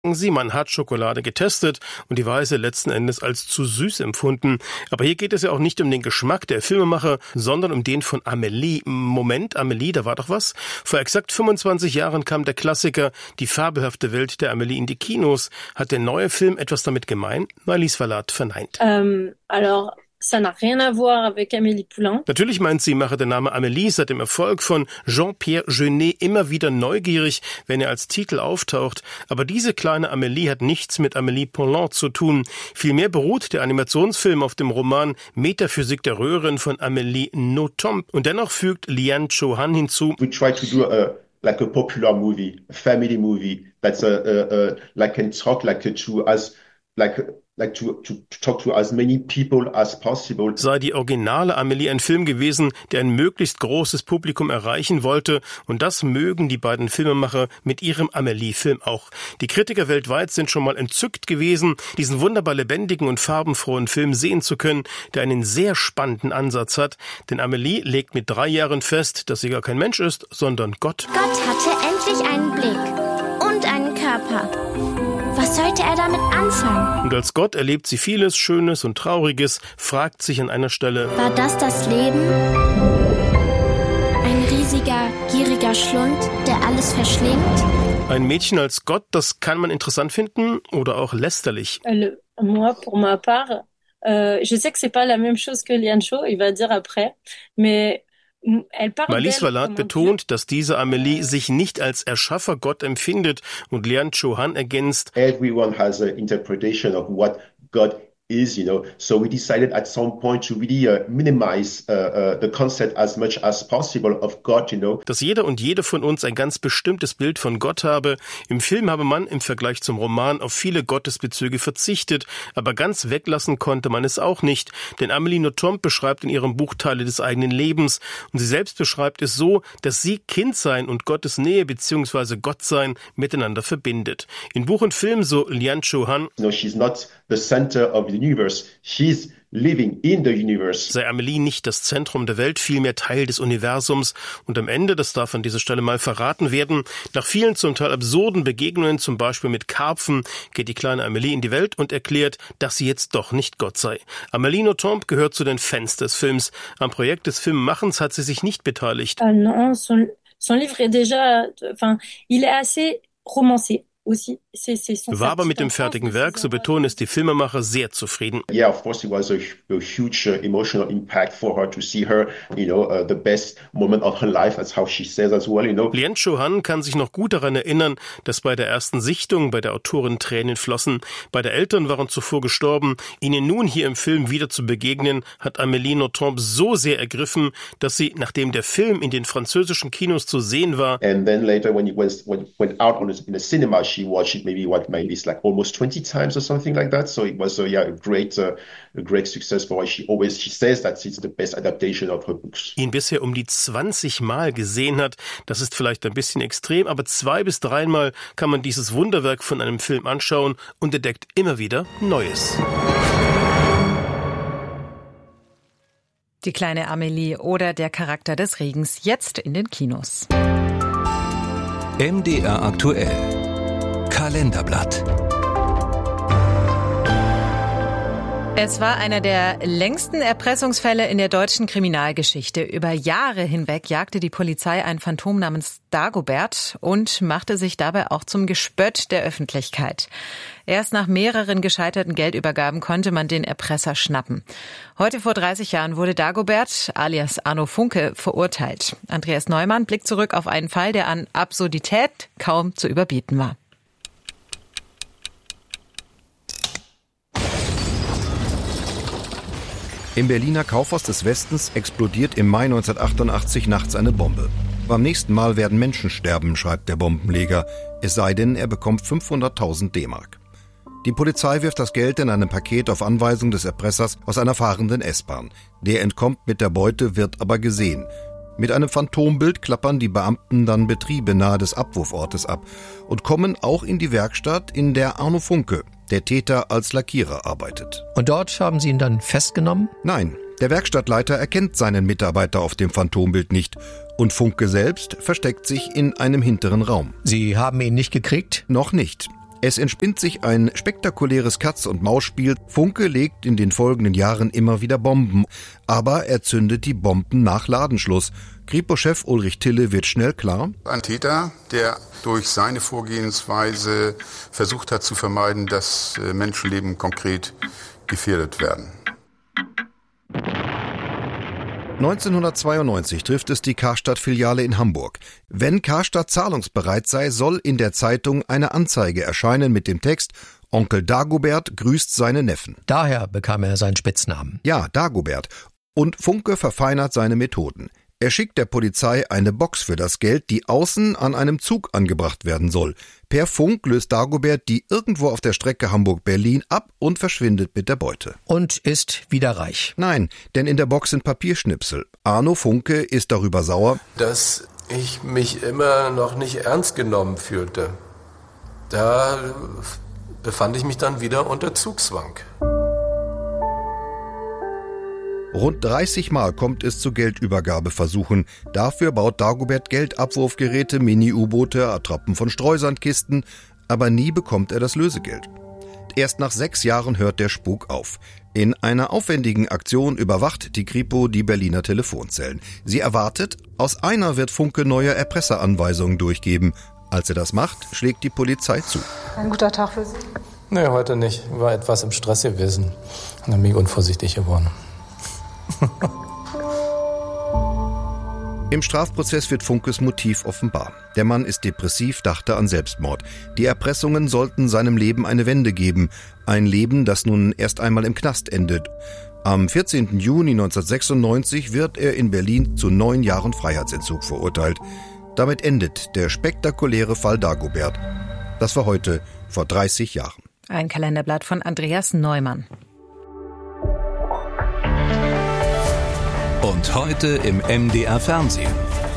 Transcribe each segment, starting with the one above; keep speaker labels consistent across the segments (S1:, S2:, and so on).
S1: Sie, man hat Schokolade getestet und die Weiße letzten Endes als zu süß empfunden. Aber hier geht es ja auch nicht um den Geschmack der Filmemacher, sondern um den von Amélie. Moment, Amélie, da war doch was? Vor exakt 25 Jahren kam der Klassiker Die fabelhafte Welt der Amélie in die Kinos. Hat der neue Film etwas damit gemein? Alice Vallat verneint.
S2: Ça n'a rien à voir avec Amélie Poulain.
S1: Natürlich meint sie, mache der Name Amélie seit dem Erfolg von Jean-Pierre Jeunet immer wieder neugierig, wenn er als Titel auftaucht. Aber diese kleine Amélie hat nichts mit Amélie Poulain zu tun. Vielmehr beruht der Animationsfilm auf dem Roman Metaphysik der Röhren von Amélie Nothomb. Und dennoch fügt Lian Cho-han hinzu:
S3: We try to do like a popular movie, a family movie that's like can talk to us to talk to as many people as possible.
S1: Sei die originale Amélie ein Film gewesen, der ein möglichst großes Publikum erreichen wollte, und das mögen die beiden Filmemacher mit ihrem Amélie-Film auch. Die Kritiker weltweit sind schon mal entzückt gewesen, diesen wunderbar lebendigen und farbenfrohen Film sehen zu können, der einen sehr spannenden Ansatz hat, denn Amélie legt mit 3 Jahren fest, dass sie gar kein Mensch ist, sondern Gott.
S4: Gott hatte endlich einen Blick und einen Körper. Was sollte er damit anfangen?
S1: Und als Gott erlebt sie vieles Schönes und Trauriges, fragt sich an einer Stelle:
S4: War das Leben? Ein riesiger, gieriger Schlund, der alles verschlingt?
S1: Ein Mädchen als Gott, das kann man interessant finden oder auch lästerlich.
S2: Moi, pour ma part, je sais que c'est pas la même chose que Lian Cho, il va dire après, mais
S1: Alice Vallat betont, dass diese Amélie sich nicht als Erschaffer-Gott empfindet, und Lian Cho-han ergänzt:
S3: Everyone has an interpretation of what God is, so we decided at some point to really minimize the concept as much as possible of God,
S1: Dass jeder und jede von uns ein ganz bestimmtes Bild von Gott habe. Im Film habe man im Vergleich zum Roman auf viele Gottesbezüge verzichtet, aber ganz weglassen konnte man es auch nicht, denn Amélie Nothomb beschreibt in ihrem Buch Teile des eigenen Lebens, und sie selbst beschreibt es so, dass sie Kindsein und Gottes Nähe bzw. Gottsein miteinander verbindet. In Buch und Film, so Lian Cho-han,
S3: she's not the center of the universe. She's living in the universe.
S1: Sei Amélie nicht das Zentrum der Welt, vielmehr Teil des Universums. Und am Ende, das darf an dieser Stelle mal verraten werden, nach vielen zum Teil absurden Begegnungen, zum Beispiel mit Karpfen, geht die kleine Amélie in die Welt und erklärt, dass sie jetzt doch nicht Gott sei. Amélie Nothomb gehört zu den Fans des Films. Am Projekt des Filmemachens hat sie sich nicht beteiligt.
S2: Non, son livre est déjà, il est assez romancé.
S1: War aber mit dem fertigen Werk, so betonen es die Filmemacher, sehr zufrieden.
S3: Yeah, of course it was a huge emotional impact for her to see her, the best moment of her life, as how she says as well,
S1: Lian Cho-han kann sich noch gut daran erinnern, dass bei der ersten Sichtung bei der Autorin Tränen flossen. Beide Eltern waren zuvor gestorben. Ihnen nun hier im Film wieder zu begegnen, hat Amélie Nothomb so sehr ergriffen, dass sie, nachdem der Film in den französischen Kinos zu sehen war,
S3: and then later when it went out in the cinema, she watched it maybe it's like almost 20 times or something like that. So it was a great success for her. She says that it's the best adaptation of her books.
S1: Ihn bisher um die 20 Mal gesehen hat, das ist vielleicht ein bisschen extrem, aber 2 bis 3 Mal kann man dieses Wunderwerk von einem Film anschauen und entdeckt immer wieder Neues.
S5: Die kleine Amélie oder der Charakter des Regens, jetzt in den Kinos.
S6: MDR aktuell. Kalenderblatt.
S5: Es war einer der längsten Erpressungsfälle in der deutschen Kriminalgeschichte. Über Jahre hinweg jagte die Polizei ein Phantom namens Dagobert und machte sich dabei auch zum Gespött der Öffentlichkeit. Erst nach mehreren gescheiterten Geldübergaben konnte man den Erpresser schnappen. Heute vor 30 Jahren wurde Dagobert, alias Arno Funke, verurteilt. Andreas Neumann blickt zurück auf einen Fall, der an Absurdität kaum zu überbieten war.
S7: Im Berliner Kaufhaus des Westens explodiert im Mai 1988 nachts eine Bombe. Beim nächsten Mal werden Menschen sterben, schreibt der Bombenleger, es sei denn, er bekommt 500.000 D-Mark. Die Polizei wirft das Geld in einem Paket auf Anweisung des Erpressers aus einer fahrenden S-Bahn. Der entkommt mit der Beute, wird aber gesehen. Mit einem Phantombild klappern die Beamten dann Betriebe nahe des Abwurfortes ab und kommen auch in die Werkstatt, in der Arno Funke, der Täter, als Lackierer arbeitet.
S8: Und dort haben Sie ihn dann festgenommen?
S7: Nein, der Werkstattleiter erkennt seinen Mitarbeiter auf dem Phantombild nicht und Funke selbst versteckt sich in einem hinteren Raum.
S8: Sie haben ihn nicht gekriegt?
S7: Noch nicht. Es entspinnt sich ein spektakuläres Katz-und-Maus-Spiel. Funke legt in den folgenden Jahren immer wieder Bomben, aber er zündet die Bomben nach Ladenschluss. Kripo-Chef Ulrich Tille wird schnell klar:
S9: Ein Täter, der durch seine Vorgehensweise versucht hat zu vermeiden, dass Menschenleben konkret gefährdet werden.
S7: 1992 trifft es die Karstadt-Filiale in Hamburg. Wenn Karstadt zahlungsbereit sei, soll in der Zeitung eine Anzeige erscheinen mit dem Text: Onkel Dagobert grüßt seine Neffen.
S8: Daher bekam er seinen Spitznamen.
S7: Ja, Dagobert. Und Funke verfeinert seine Methoden. Er schickt der Polizei eine Box für das Geld, die außen an einem Zug angebracht werden soll. Per Funk löst Dagobert die irgendwo auf der Strecke Hamburg-Berlin ab und verschwindet mit der Beute.
S8: Und ist wieder reich.
S7: Nein, denn in der Box sind Papierschnipsel. Arno Funke ist darüber sauer,
S10: dass ich mich immer noch nicht ernst genommen fühlte. Da befand ich mich dann wieder unter Zugzwang.
S7: Rund 30 Mal kommt es zu Geldübergabeversuchen. Dafür baut Dagobert Geldabwurfgeräte, Mini-U-Boote, Attrappen von Streusandkisten, aber nie bekommt er das Lösegeld. Erst nach 6 Jahren hört der Spuk auf. In einer aufwendigen Aktion überwacht die Kripo die Berliner Telefonzellen. Sie erwartet, aus einer wird Funke neue Erpresseranweisungen durchgeben. Als er das macht, schlägt die Polizei zu.
S11: Ein guter Tag für Sie?
S10: Nee, heute nicht. Ich war etwas im Stress gewesen und dann bin ich unvorsichtig geworden.
S7: Im Strafprozess wird Funkes Motiv offenbar. Der Mann ist depressiv, dachte an Selbstmord. Die Erpressungen sollten seinem Leben eine Wende geben. Ein Leben, das nun erst einmal im Knast endet. Am 14. Juni 1996 wird er in Berlin zu 9 Jahren Freiheitsentzug verurteilt. Damit endet der spektakuläre Fall Dagobert. Das war heute vor 30 Jahren.
S5: Ein Kalenderblatt von Andreas Neumann.
S6: Und heute im MDR Fernsehen.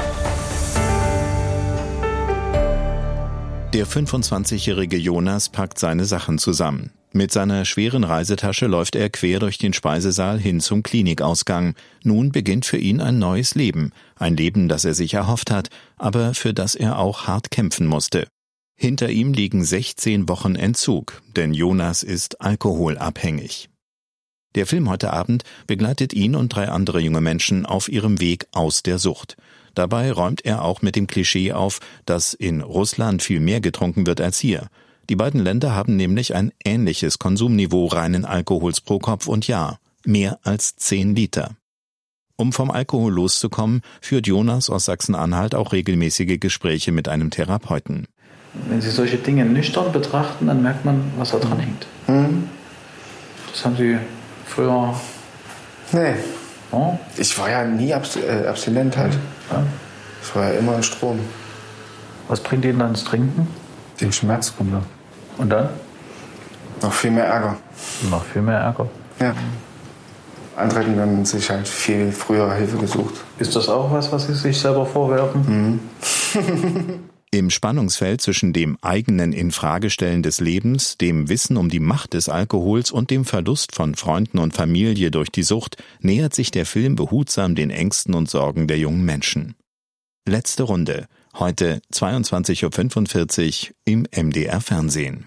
S6: Der 25-jährige Jonas packt seine Sachen zusammen. Mit seiner schweren Reisetasche läuft er quer durch den Speisesaal hin zum Klinikausgang. Nun beginnt für ihn ein neues Leben. Ein Leben, das er sich erhofft hat, aber für das er auch hart kämpfen musste. Hinter ihm liegen 16 Wochen Entzug, denn Jonas ist alkoholabhängig. Der Film heute Abend begleitet ihn und 3 andere junge Menschen auf ihrem Weg aus der Sucht. Dabei räumt er auch mit dem Klischee auf, dass in Russland viel mehr getrunken wird als hier. Die beiden Länder haben nämlich ein ähnliches Konsumniveau reinen Alkohols pro Kopf und Jahr. Mehr als 10 Liter. Um vom Alkohol loszukommen, führt Jonas aus Sachsen-Anhalt auch regelmäßige Gespräche mit einem Therapeuten.
S12: Wenn Sie solche Dinge nüchtern betrachten, dann merkt man, was da dran hängt. Das haben Sie früher...
S13: Nee.
S12: Oh?
S13: Ich war ja nie abstinent halt.
S12: Ja.
S13: Ich war ja immer in Strom.
S12: Was bringt Ihnen dann das Trinken?
S13: Den Schmerz kommt da.
S12: Und dann?
S13: Noch viel mehr Ärger.
S12: Noch viel mehr Ärger?
S13: Ja. Andere hätten dann sich halt viel früher Hilfe gesucht.
S12: Ist das auch was Sie sich selber vorwerfen?
S6: Im Spannungsfeld zwischen dem eigenen Infragestellen des Lebens, dem Wissen um die Macht des Alkohols und dem Verlust von Freunden und Familie durch die Sucht nähert sich der Film behutsam den Ängsten und Sorgen der jungen Menschen. Letzte Runde, heute 22:45 Uhr im MDR Fernsehen.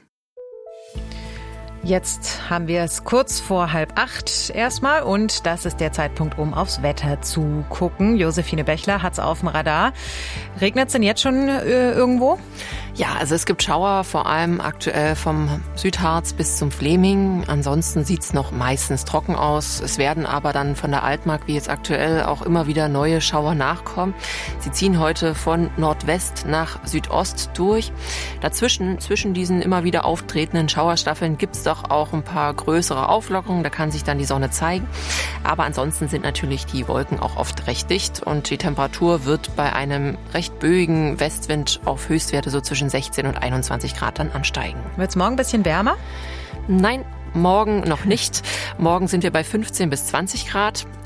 S5: Jetzt haben wir es kurz vor 7:30 erstmal und das ist der Zeitpunkt, um aufs Wetter zu gucken. Josephine Bechler hat's auf dem Radar. Regnet es denn jetzt schon irgendwo?
S14: Ja, also es gibt Schauer, vor allem aktuell vom Südharz bis zum Fläming. Ansonsten sieht's noch meistens trocken aus. Es werden aber dann von der Altmark, wie jetzt aktuell, auch immer wieder neue Schauer nachkommen. Sie ziehen heute von Nordwest nach Südost durch. Dazwischen, zwischen diesen immer wieder auftretenden Schauerstaffeln gibt's doch auch ein paar größere Auflockerungen. Da kann sich dann die Sonne zeigen. Aber ansonsten sind natürlich die Wolken auch oft recht dicht und die Temperatur wird bei einem recht böigen Westwind auf Höchstwerte so zwischen 16 und 21 Grad dann ansteigen.
S5: Wird's morgen ein bisschen wärmer?
S14: Nein, morgen noch nicht. Morgen sind wir bei 15 bis 20 Grad.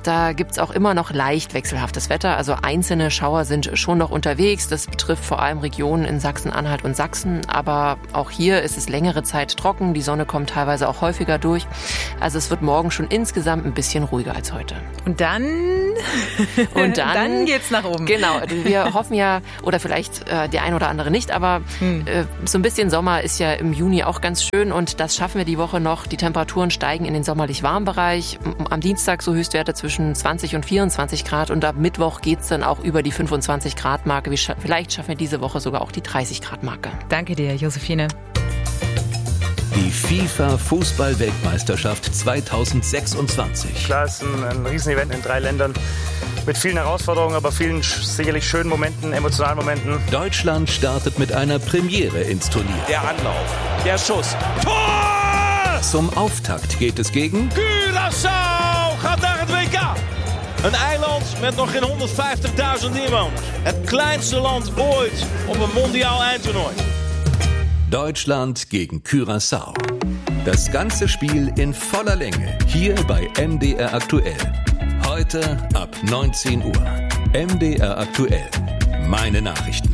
S14: Da gibt's auch immer noch leicht wechselhaftes Wetter. Also einzelne Schauer sind schon noch unterwegs. Das betrifft vor allem Regionen in Sachsen-Anhalt und Sachsen. Aber auch hier ist es längere Zeit trocken. Die Sonne kommt teilweise auch häufiger durch. Also es wird morgen schon insgesamt ein bisschen ruhiger als heute.
S5: Und dann geht's nach oben.
S14: Genau. Wir hoffen ja, oder vielleicht die ein oder andere nicht, aber so ein bisschen Sommer ist ja im Juni auch ganz schön und das schaffen wir die Woche noch. Die Temperaturen steigen in den sommerlich warmen Bereich. Am Dienstag so Höchstwerte zwischen 20 und 24 Grad und ab Mittwoch geht's dann auch über die 25 Grad Marke. Vielleicht schaffen wir diese Woche sogar auch die 30 Grad Marke.
S5: Danke dir, Josephine.
S11: Die FIFA-Fußball-Weltmeisterschaft 2026.
S15: Klar, es ist ein Riesenevent in 3 Ländern mit vielen Herausforderungen, aber vielen sicherlich schönen Momenten, emotionalen Momenten.
S11: Deutschland startet mit einer Premiere ins Turnier.
S16: Der Anlauf, der Schuss, Tor!
S11: Zum Auftakt geht es gegen
S16: Curaçao gaat naar het WK. Een eiland met nog geen 150.000 inwoners. Het kleinste land ooit op een mondiaal eindtoernooi.
S11: Deutschland gegen Curaçao. Das ganze Spiel in voller Länge hier bei MDR aktuell. Heute ab 19 Uhr. MDR aktuell. Meine Nachrichten.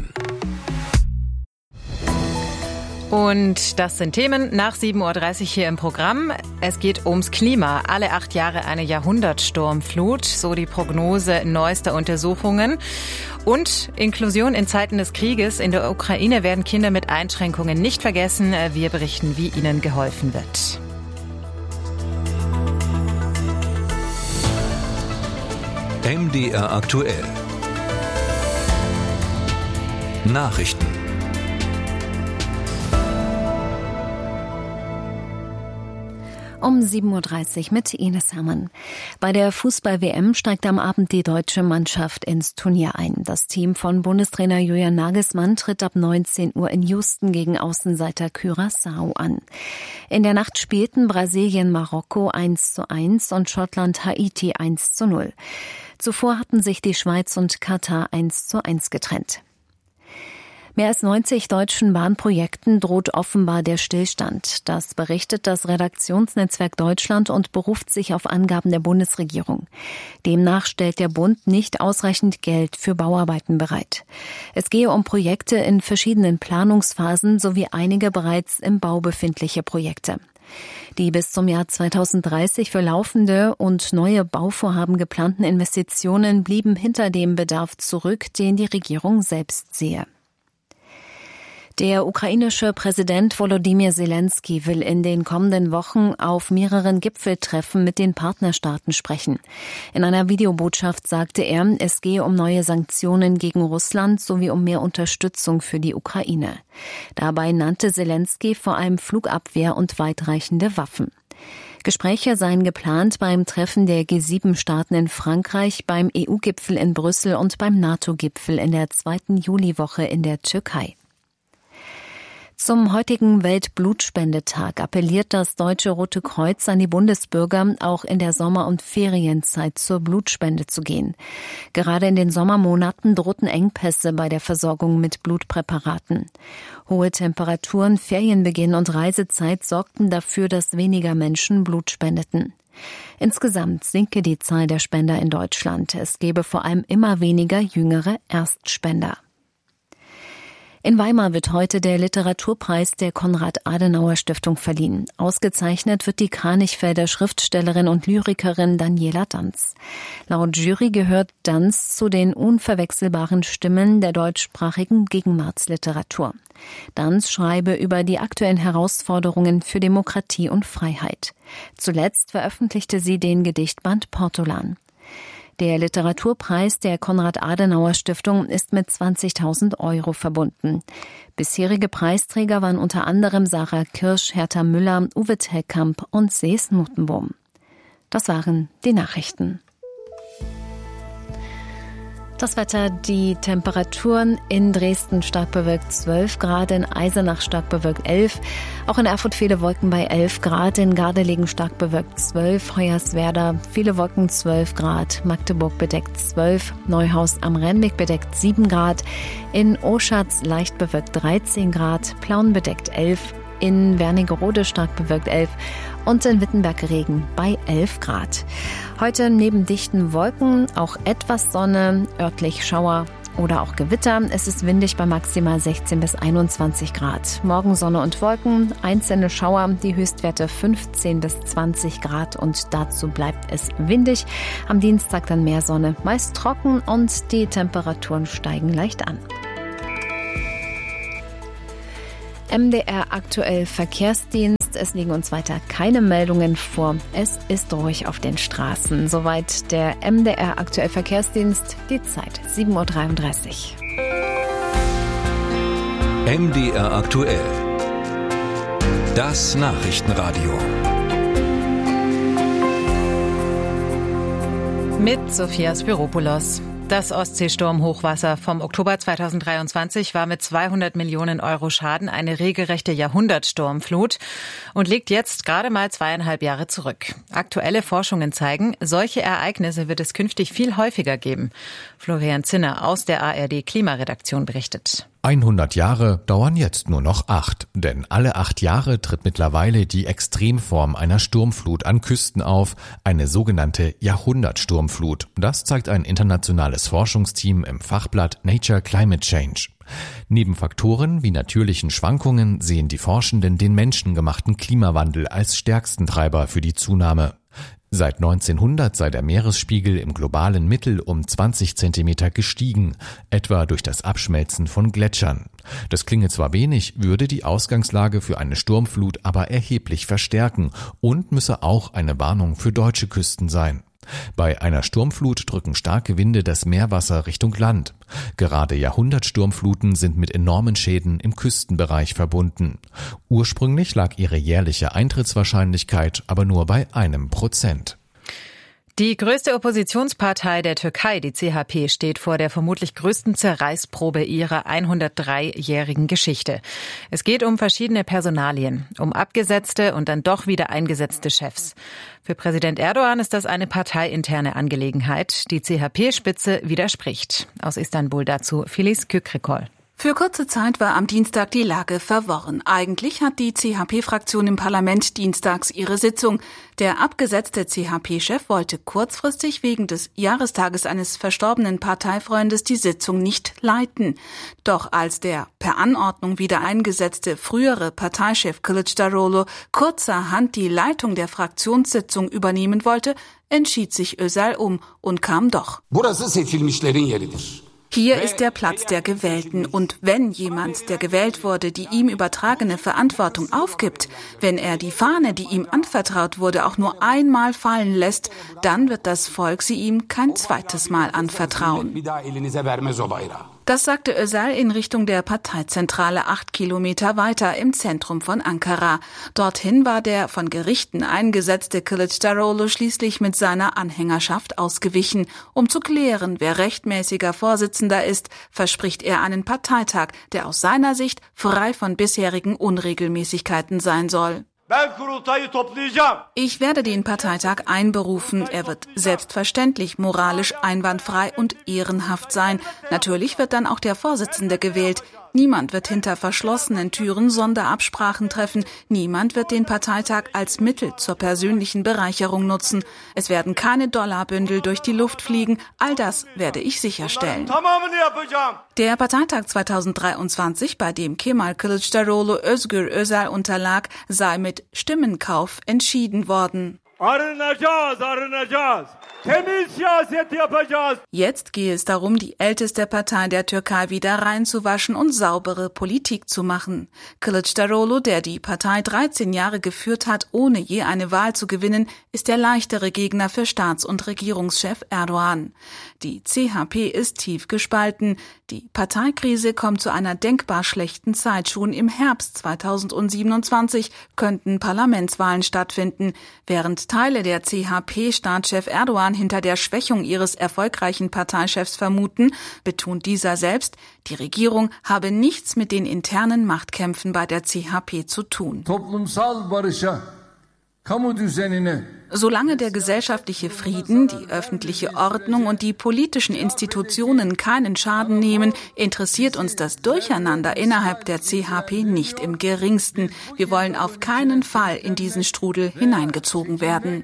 S5: Und das sind Themen nach 7.30 Uhr hier im Programm. Es geht ums Klima. Alle 8 Jahre eine Jahrhundertsturmflut, so die Prognose neuester Untersuchungen. Und Inklusion in Zeiten des Krieges. In der Ukraine werden Kinder mit Einschränkungen nicht vergessen. Wir berichten, wie ihnen geholfen wird.
S11: MDR aktuell. Nachrichten.
S17: Um 7.30 Uhr mit Ines Hermann. Bei der Fußball-WM steigt am Abend die deutsche Mannschaft ins Turnier ein. Das Team von Bundestrainer Julian Nagelsmann tritt ab 19 Uhr in Houston gegen Außenseiter Curaçao an. In der Nacht spielten Brasilien Marokko 1:1 und Schottland Haiti 1:0. Zuvor hatten sich die Schweiz und Katar 1:1 getrennt. Mehr als 90 deutschen Bahnprojekten droht offenbar der Stillstand. Das berichtet das Redaktionsnetzwerk Deutschland und beruft sich auf Angaben der Bundesregierung. Demnach stellt der Bund nicht ausreichend Geld für Bauarbeiten bereit. Es gehe um Projekte in verschiedenen Planungsphasen sowie einige bereits im Bau befindliche Projekte. Die bis zum Jahr 2030 für laufende und neue Bauvorhaben geplanten Investitionen blieben hinter dem Bedarf zurück, den die Regierung selbst sehe. Der ukrainische Präsident Volodymyr Zelensky will in den kommenden Wochen auf mehreren Gipfeltreffen mit den Partnerstaaten sprechen. In einer Videobotschaft sagte er, es gehe um neue Sanktionen gegen Russland sowie um mehr Unterstützung für die Ukraine. Dabei nannte Zelensky vor allem Flugabwehr und weitreichende Waffen. Gespräche seien geplant beim Treffen der G7-Staaten in Frankreich, beim EU-Gipfel in Brüssel und beim NATO-Gipfel in der 2. Juliwoche in der Türkei. Zum heutigen Weltblutspendetag appelliert das Deutsche Rote Kreuz an die Bundesbürger, auch in der Sommer- und Ferienzeit zur Blutspende zu gehen. Gerade in den Sommermonaten drohten Engpässe bei der Versorgung mit Blutpräparaten. Hohe Temperaturen, Ferienbeginn und Reisezeit sorgten dafür, dass weniger Menschen Blut spendeten. Insgesamt sinke die Zahl der Spender in Deutschland. Es gebe vor allem immer weniger jüngere Erstspender. In Weimar wird heute der Literaturpreis der Konrad-Adenauer-Stiftung verliehen. Ausgezeichnet wird die Kranichfelder Schriftstellerin und Lyrikerin Daniela Danz. Laut Jury gehört Danz zu den unverwechselbaren Stimmen der deutschsprachigen Gegenwartsliteratur. Danz schreibe über die aktuellen Herausforderungen für Demokratie und Freiheit. Zuletzt veröffentlichte sie den Gedichtband Portolan. Der Literaturpreis der Konrad-Adenauer-Stiftung ist mit 20.000 € verbunden. Bisherige Preisträger waren unter anderem Sarah Kirsch, Hertha Müller, Uwe Tellkamp und Sees Notenbohm. Das waren die Nachrichten. Das Wetter, die Temperaturen in Dresden stark bewölkt 12 Grad, in Eisenach stark bewölkt 11, auch in Erfurt viele Wolken bei 11 Grad, in Gardelegen stark bewölkt 12, Hoyerswerda viele Wolken 12 Grad, Magdeburg bedeckt 12, Neuhaus am Rennweg bedeckt 7 Grad, in Oschatz leicht bewölkt 13 Grad, Plauen bedeckt 11, in Wernigerode stark bewölkt 11 und in Wittenberg Regen bei 11 Grad. Heute neben dichten Wolken auch etwas Sonne, örtlich Schauer oder auch Gewitter. Es ist windig bei maximal 16 bis 21 Grad. Morgen Sonne und Wolken, einzelne Schauer, die Höchstwerte 15 bis 20 Grad und dazu bleibt es windig. Am Dienstag dann mehr Sonne, meist trocken und die Temperaturen steigen leicht an. MDR aktuell Verkehrsdienst. Es liegen uns weiter keine Meldungen vor. Es ist ruhig auf den Straßen. Soweit der MDR aktuell Verkehrsdienst. Die Zeit 7.33
S11: Uhr. MDR aktuell. Das Nachrichtenradio.
S5: Mit Sophia Spiropoulos. Das Ostseesturmhochwasser vom Oktober 2023 war mit 200 Millionen Euro Schaden eine regelrechte Jahrhundertsturmflut und liegt jetzt gerade mal 2,5 Jahre zurück. Aktuelle Forschungen zeigen, solche Ereignisse wird es künftig viel häufiger geben. Florian Zinner aus der ARD Klimaredaktion berichtet.
S18: 100 Jahre dauern jetzt nur noch 8, denn alle 8 Jahre tritt mittlerweile die Extremform einer Sturmflut an Küsten auf, eine sogenannte Jahrhundertsturmflut. Das zeigt ein internationales Forschungsteam im Fachblatt Nature Climate Change. Neben Faktoren wie natürlichen Schwankungen sehen die Forschenden den menschengemachten Klimawandel als stärksten Treiber für die Zunahme. Seit 1900 sei der Meeresspiegel im globalen Mittel um 20 Zentimeter gestiegen, etwa durch das Abschmelzen von Gletschern. Das klinge zwar wenig, würde die Ausgangslage für eine Sturmflut aber erheblich verstärken und müsse auch eine Warnung für deutsche Küsten sein. Bei einer Sturmflut drücken starke Winde das Meerwasser Richtung Land. Gerade Jahrhundertsturmfluten sind mit enormen Schäden im Küstenbereich verbunden. Ursprünglich lag ihre jährliche Eintrittswahrscheinlichkeit aber nur bei 1%.
S5: Die größte Oppositionspartei der Türkei, die CHP, steht vor der vermutlich größten Zerreißprobe ihrer 103-jährigen Geschichte. Es geht um verschiedene Personalien, um abgesetzte und dann doch wieder eingesetzte Chefs. Für Präsident Erdogan ist das eine parteiinterne Angelegenheit. Die CHP-Spitze widerspricht. Aus Istanbul dazu Filiz Kükrikol.
S19: Für kurze Zeit war am Dienstag die Lage verworren. Eigentlich hat die CHP-Fraktion im Parlament dienstags ihre Sitzung. Der abgesetzte CHP-Chef wollte kurzfristig wegen des Jahrestages eines verstorbenen Parteifreundes die Sitzung nicht leiten. Doch als der per Anordnung wieder eingesetzte frühere Parteichef Kılıçdaroğlu kurzerhand die Leitung der Fraktionssitzung übernehmen wollte, entschied sich Özal um und kam doch. Hier ist der Platz der Gewählten und wenn jemand, der gewählt wurde, die ihm übertragene Verantwortung aufgibt, wenn er die Fahne, die ihm anvertraut wurde, auch nur einmal fallen lässt, dann wird das Volk sie ihm kein zweites Mal anvertrauen. Das sagte Özal in Richtung der Parteizentrale 8 Kilometer weiter im Zentrum von Ankara. Dorthin war der von Gerichten eingesetzte Kılıçdaroğlu schließlich mit seiner Anhängerschaft ausgewichen. Um zu klären, wer rechtmäßiger Vorsitzender ist, verspricht er einen Parteitag, der aus seiner Sicht frei von bisherigen Unregelmäßigkeiten sein soll. Ich werde den Parteitag einberufen. Er wird selbstverständlich moralisch einwandfrei und ehrenhaft sein. Natürlich wird dann auch der Vorsitzende gewählt. Niemand wird hinter verschlossenen Türen Sonderabsprachen treffen. Niemand wird den Parteitag als Mittel zur persönlichen Bereicherung nutzen. Es werden keine Dollarbündel durch die Luft fliegen. All das werde ich sicherstellen. Der Parteitag 2023, bei dem Kemal Kılıçdaroğlu Özgür Özal unterlag, sei mit Stimmenkauf entschieden worden. Jetzt gehe es darum, die älteste Partei der Türkei wieder reinzuwaschen und saubere Politik zu machen. Kılıçdaroğlu, der die Partei 13 Jahre geführt hat, ohne je eine Wahl zu gewinnen, ist der leichtere Gegner für Staats- und Regierungschef Erdogan. Die CHP ist tief gespalten. Die Parteikrise kommt zu einer denkbar schlechten Zeit. Schon im Herbst 2027 könnten Parlamentswahlen stattfinden. Während Teile der CHP-Staatschef Erdogan hinter der Schwächung ihres erfolgreichen Parteichefs vermuten, betont dieser selbst, die Regierung habe nichts mit den internen Machtkämpfen bei der CHP zu tun. Solange der gesellschaftliche Frieden, die öffentliche Ordnung und die politischen Institutionen keinen Schaden nehmen, interessiert uns das Durcheinander innerhalb der CHP nicht im geringsten. Wir wollen auf keinen Fall in diesen Strudel hineingezogen werden.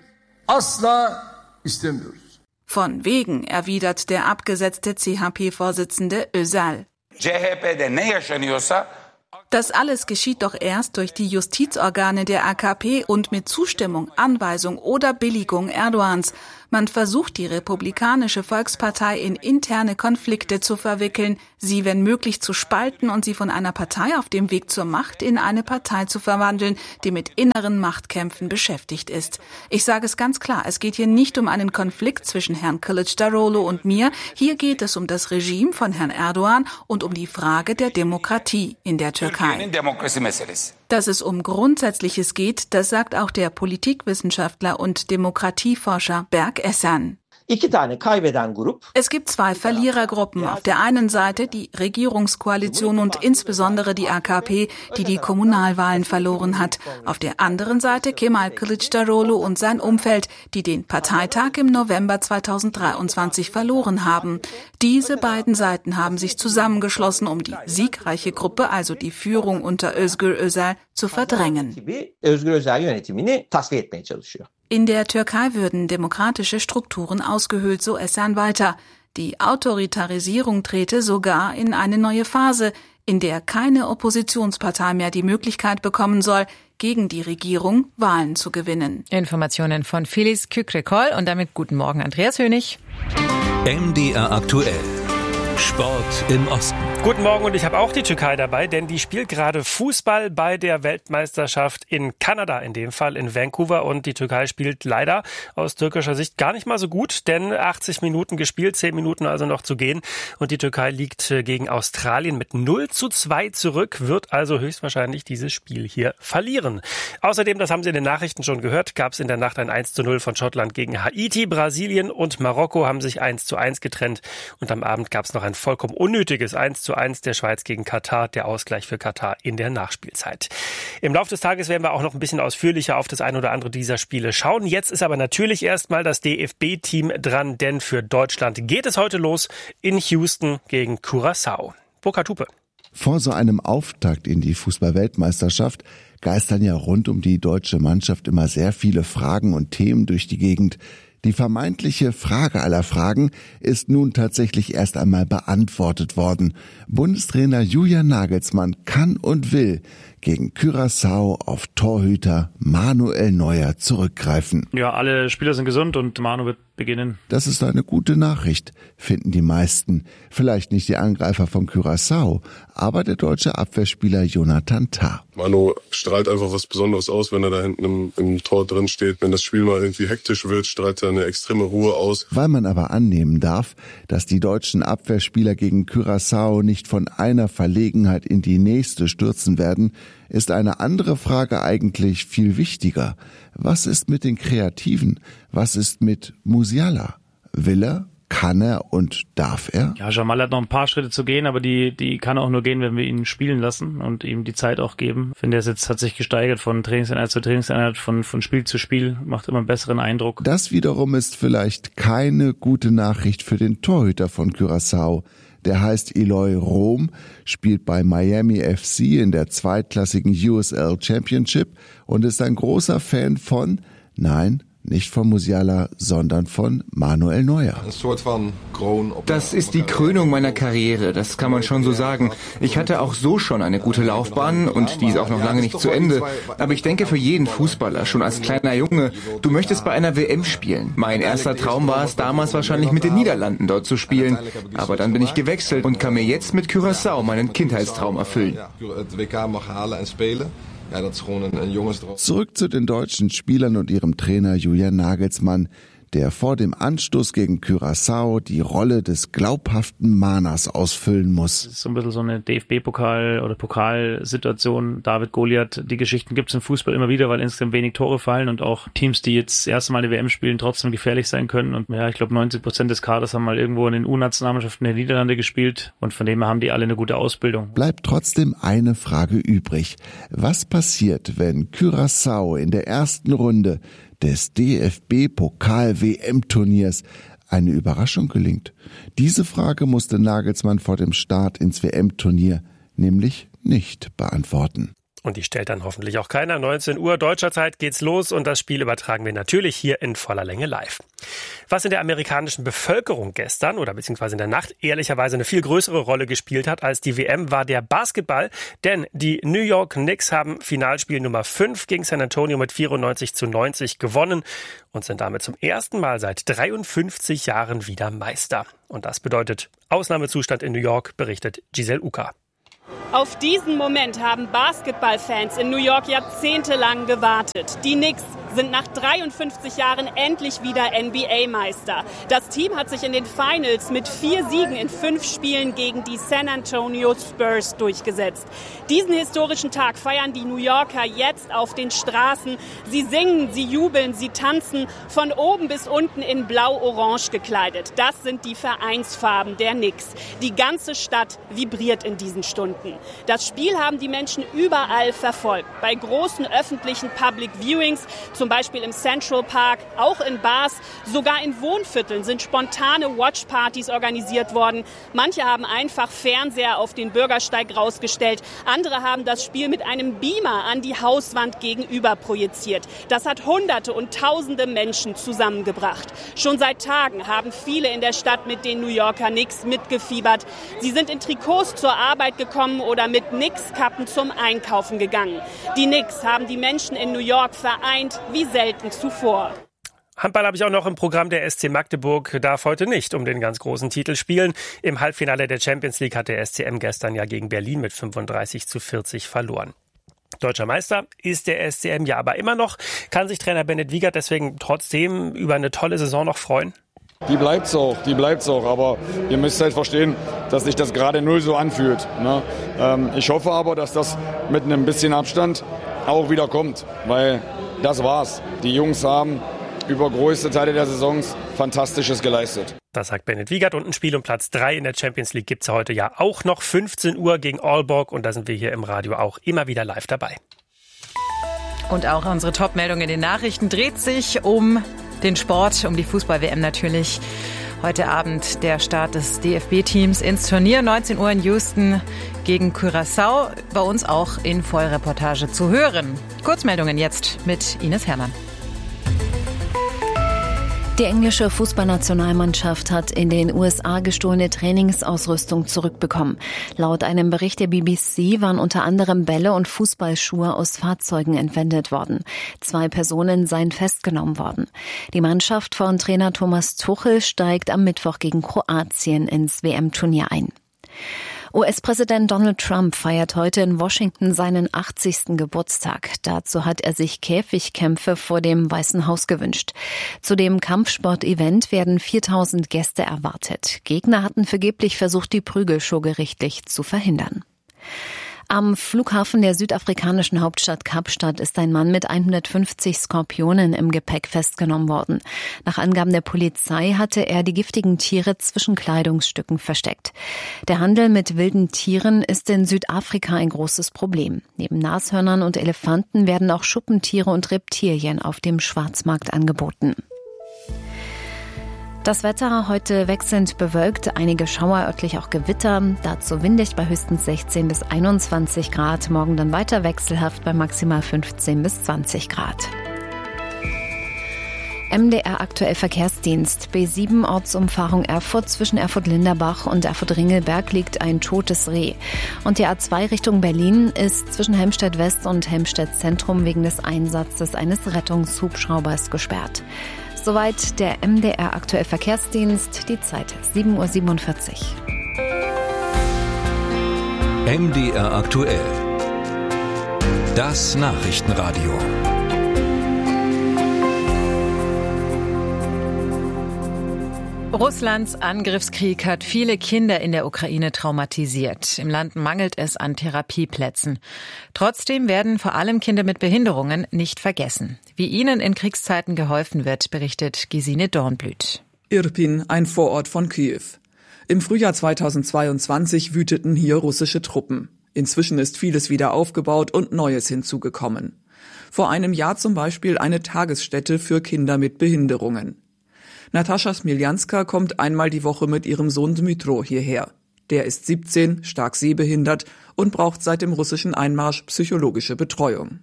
S19: Von wegen, erwidert der abgesetzte CHP-Vorsitzende Özal. Das alles geschieht doch erst durch die Justizorgane der AKP und mit Zustimmung, Anweisung oder Billigung Erdogans. Man versucht, die Republikanische Volkspartei in interne Konflikte zu verwickeln, sie wenn möglich zu spalten und sie von einer Partei auf dem Weg zur Macht in eine Partei zu verwandeln, die mit inneren Machtkämpfen beschäftigt ist. Ich sage es ganz klar, es geht hier nicht um einen Konflikt zwischen Herrn Kılıçdaroğlu und mir. Hier geht es um das Regime von Herrn Erdogan und um die Frage der Demokratie in der Türkei. Dass es um Grundsätzliches geht, das sagt auch der Politikwissenschaftler und Demokratieforscher Berk Esen. Es gibt zwei Verlierergruppen. Auf der einen Seite die Regierungskoalition und insbesondere die AKP, die die Kommunalwahlen verloren hat. Auf der anderen Seite Kemal Kılıçdaroğlu und sein Umfeld, die den Parteitag im November 2023 verloren haben. Diese beiden Seiten haben sich zusammengeschlossen, um die siegreiche Gruppe, also die Führung unter Özgür Özel, zu verdrängen. In der Türkei würden demokratische Strukturen ausgehöhlt, so Esen weiter. Die Autoritarisierung trete sogar in eine neue Phase, in der keine Oppositionspartei mehr die Möglichkeit bekommen soll, gegen die Regierung Wahlen zu gewinnen.
S5: Informationen von Filiz Kükrekol und damit guten Morgen, Andreas Hönig.
S11: MDR aktuell. Sport im Osten.
S20: Guten Morgen, und ich habe auch die Türkei dabei, denn die spielt gerade Fußball bei der Weltmeisterschaft in Kanada, in dem Fall in Vancouver. Und die Türkei spielt leider aus türkischer Sicht gar nicht mal so gut, denn 80 Minuten gespielt, 10 Minuten also noch zu gehen. Und die Türkei liegt gegen Australien mit 0:2 zurück, wird also höchstwahrscheinlich dieses Spiel hier verlieren. Außerdem, das haben Sie in den Nachrichten schon gehört, gab es in der Nacht ein 1:0 von Schottland gegen Haiti. Brasilien und Marokko haben sich 1:1 getrennt. Und am Abend gab es noch ein vollkommen unnötiges 1:1 der Schweiz gegen Katar, der Ausgleich für Katar in der Nachspielzeit. Im Laufe des Tages werden wir auch noch ein bisschen ausführlicher auf das ein oder andere dieser Spiele schauen. Jetzt ist aber natürlich erstmal das DFB-Team dran, denn für Deutschland geht es heute los in Houston gegen Curaçao. Burkhard Hupe.
S21: Vor so einem Auftakt in die Fußball-Weltmeisterschaft geistern ja rund um die deutsche Mannschaft immer sehr viele Fragen und Themen durch die Gegend. Die vermeintliche Frage aller Fragen ist nun tatsächlich erst einmal beantwortet worden. Bundestrainer Julian Nagelsmann kann und will gegen Curaçao auf Torhüter Manuel Neuer zurückgreifen.
S15: Ja, alle Spieler sind gesund und Manu wird beginnen.
S21: Das ist eine gute Nachricht, finden die meisten. Vielleicht nicht die Angreifer von Curaçao, aber der deutsche Abwehrspieler Jonathan Tah.
S22: Manu strahlt einfach was Besonderes aus, wenn er da hinten im Tor drin steht. Wenn das Spiel mal irgendwie hektisch wird, strahlt er eine extreme Ruhe aus.
S21: Weil man aber annehmen darf, dass die deutschen Abwehrspieler gegen Curaçao nicht von einer Verlegenheit in die nächste stürzen werden, ist eine andere Frage eigentlich viel wichtiger. Was ist mit den Kreativen? Was ist mit Musiala? Will er? Kann er und darf er?
S15: Ja, Jamal hat noch ein paar Schritte zu gehen, aber die kann auch nur gehen, wenn wir ihn spielen lassen und ihm die Zeit auch geben. Ich finde, er hat sich gesteigert von Trainingseinheit zu Trainingseinheit, von Spiel zu Spiel, macht immer einen besseren Eindruck.
S21: Das wiederum ist vielleicht keine gute Nachricht für den Torhüter von Curaçao. Der heißt Eloy Rom, spielt bei Miami FC in der zweitklassigen USL Championship und ist ein großer Fan von, nein, nicht von Musiala, sondern von Manuel Neuer.
S23: Das ist die Krönung meiner Karriere, das kann man schon so sagen. Ich hatte auch so schon eine gute Laufbahn und die ist auch noch lange nicht zu Ende. Aber ich denke für jeden Fußballer, schon als kleiner Junge, du möchtest bei einer WM spielen. Mein erster Traum war es damals wahrscheinlich mit den Niederlanden dort zu spielen. Aber dann bin ich gewechselt und kann mir jetzt mit Curaçao meinen Kindheitstraum erfüllen.
S21: Zurück zu den deutschen Spielern und ihrem Trainer Julian Nagelsmann. der vor dem Anstoß gegen Curaçao die Rolle des glaubhaften Mahners ausfüllen muss.
S15: Das ist so ein bisschen so eine DFB-Pokal- oder Pokalsituation. David Goliath, die Geschichten gibt es im Fußball immer wieder, weil insgesamt wenig Tore fallen und auch Teams, die jetzt das erste Mal die WM spielen, trotzdem gefährlich sein können. Und ja, ich glaube 90% des Kaders haben mal irgendwo in den U-Nationalmannschaften der Niederlande gespielt und von dem her haben die alle eine gute Ausbildung.
S21: Bleibt trotzdem eine Frage übrig. Was passiert, wenn Curaçao in der ersten Runde des DFB-Pokal-WM-Turniers eine Überraschung gelingt? Diese Frage musste Nagelsmann vor dem Start ins WM-Turnier nämlich nicht beantworten.
S20: Und die stellt dann hoffentlich auch keiner. 19 Uhr deutscher Zeit geht's los und das Spiel übertragen wir natürlich hier in voller Länge live. Was in der amerikanischen Bevölkerung gestern oder beziehungsweise in der Nacht ehrlicherweise eine viel größere Rolle gespielt hat als die WM, war der Basketball. Denn die New York Knicks haben Finalspiel Nummer 5 gegen San Antonio mit 94-90 gewonnen und sind damit zum ersten Mal seit 53 Jahren wieder Meister. Und das bedeutet Ausnahmezustand in New York, berichtet Giselle Uka.
S2: Auf diesen Moment haben Basketballfans in New York jahrzehntelang gewartet. Die Knicks sind nach 53 Jahren endlich wieder NBA-Meister. Das Team hat sich in den Finals mit 4 Siegen in 5 Spielen gegen die San Antonio Spurs durchgesetzt. Diesen historischen Tag feiern die New Yorker jetzt auf den Straßen. Sie singen, sie jubeln, sie tanzen, von oben bis unten in blau-orange gekleidet. Das sind die Vereinsfarben der Knicks. Die ganze Stadt vibriert in diesen Stunden. Das Spiel haben die Menschen überall verfolgt. Bei großen öffentlichen Public Viewings, zum Beispiel im Central Park, auch in Bars, sogar in Wohnvierteln sind spontane Watchpartys organisiert worden. Manche haben einfach Fernseher auf den Bürgersteig rausgestellt. Andere haben das Spiel mit einem Beamer an die Hauswand gegenüber projiziert. Das hat Hunderte und Tausende Menschen zusammengebracht. Schon seit Tagen haben viele in der Stadt mit den New Yorker Knicks mitgefiebert. Sie sind in Trikots zur Arbeit gekommen oder mit Knicks-Kappen zum Einkaufen gegangen. Die Knicks haben die Menschen in New York vereint wie selten zuvor.
S20: Handball habe ich auch noch im Programm. Der SC Magdeburg darf heute nicht um den ganz großen Titel spielen. Im Halbfinale der Champions League hat der SCM gestern ja gegen Berlin mit 35-40 verloren. Deutscher Meister ist der SCM ja aber immer noch. Kann sich Trainer Bennett Wiegert deswegen trotzdem über eine tolle Saison noch freuen?
S3: Die bleibt's auch. Aber ihr müsst halt verstehen, dass sich das gerade 0 so anfühlt. Ne? Ich hoffe aber, dass das mit einem bisschen Abstand auch wieder kommt, weil das war's. Die Jungs haben über größte Teile der Saisons Fantastisches geleistet.
S20: Das sagt Bennett Wiegert und ein Spiel um Platz 3 in der Champions League gibt's heute ja auch noch. 15 Uhr gegen Aalborg und da sind wir hier im Radio auch immer wieder live dabei.
S5: Und auch unsere Top-Meldung in den Nachrichten dreht sich um den Sport, um die Fußball-WM natürlich. Heute Abend der Start des DFB-Teams ins Turnier, 19 Uhr in Houston gegen Curaçao. Bei uns auch in Vollreportage zu hören. Kurzmeldungen jetzt mit Ines Herrmann.
S17: Die englische Fußballnationalmannschaft hat in den USA gestohlene Trainingsausrüstung zurückbekommen. Laut einem Bericht der BBC waren unter anderem Bälle und Fußballschuhe aus Fahrzeugen entwendet worden. 2 Personen seien festgenommen worden. Die Mannschaft von Trainer Thomas Tuchel steigt am Mittwoch gegen Kroatien ins WM-Turnier ein. US-Präsident Donald Trump feiert heute in Washington seinen 80. Geburtstag. Dazu hat er sich Käfigkämpfe vor dem Weißen Haus gewünscht. Zu dem Kampfsport-Event werden 4.000 Gäste erwartet. Gegner hatten vergeblich versucht, die Prügelshow gerichtlich zu verhindern. Am Flughafen der südafrikanischen Hauptstadt Kapstadt ist ein Mann mit 150 Skorpionen im Gepäck festgenommen worden. Nach Angaben der Polizei hatte er die giftigen Tiere zwischen Kleidungsstücken versteckt. Der Handel mit wilden Tieren ist in Südafrika ein großes Problem. Neben Nashörnern und Elefanten werden auch Schuppentiere und Reptilien auf dem Schwarzmarkt angeboten. Das Wetter heute wechselnd bewölkt, einige Schauer, örtlich auch Gewitter, dazu windig bei höchstens 16 bis 21 Grad, morgen dann weiter wechselhaft bei maximal 15 bis 20 Grad. MDR aktuell Verkehrsdienst. B7 Ortsumfahrung Erfurt zwischen Erfurt-Linderbach und Erfurt-Ringelberg liegt ein totes Reh. Und die A2 Richtung Berlin ist zwischen Helmstedt West und Helmstedt Zentrum wegen des Einsatzes eines Rettungshubschraubers gesperrt. Soweit der MDR aktuell Verkehrsdienst. Die Zeit 7:47 Uhr.
S11: MDR aktuell. Das Nachrichtenradio.
S5: Russlands Angriffskrieg hat viele Kinder in der Ukraine traumatisiert. Im Land mangelt es an Therapieplätzen. Trotzdem werden vor allem Kinder mit Behinderungen nicht vergessen. Wie ihnen in Kriegszeiten geholfen wird, berichtet Gesine Dornblüt.
S1: Irpin, ein Vorort von Kiew. Im Frühjahr 2022 wüteten hier russische Truppen. Inzwischen ist vieles wieder aufgebaut und Neues hinzugekommen. Vor einem Jahr zum Beispiel eine Tagesstätte für Kinder mit Behinderungen. Natascha Smiljanska kommt einmal die Woche mit ihrem Sohn Dmytro hierher. Der ist 17, stark sehbehindert und braucht seit dem russischen Einmarsch psychologische Betreuung.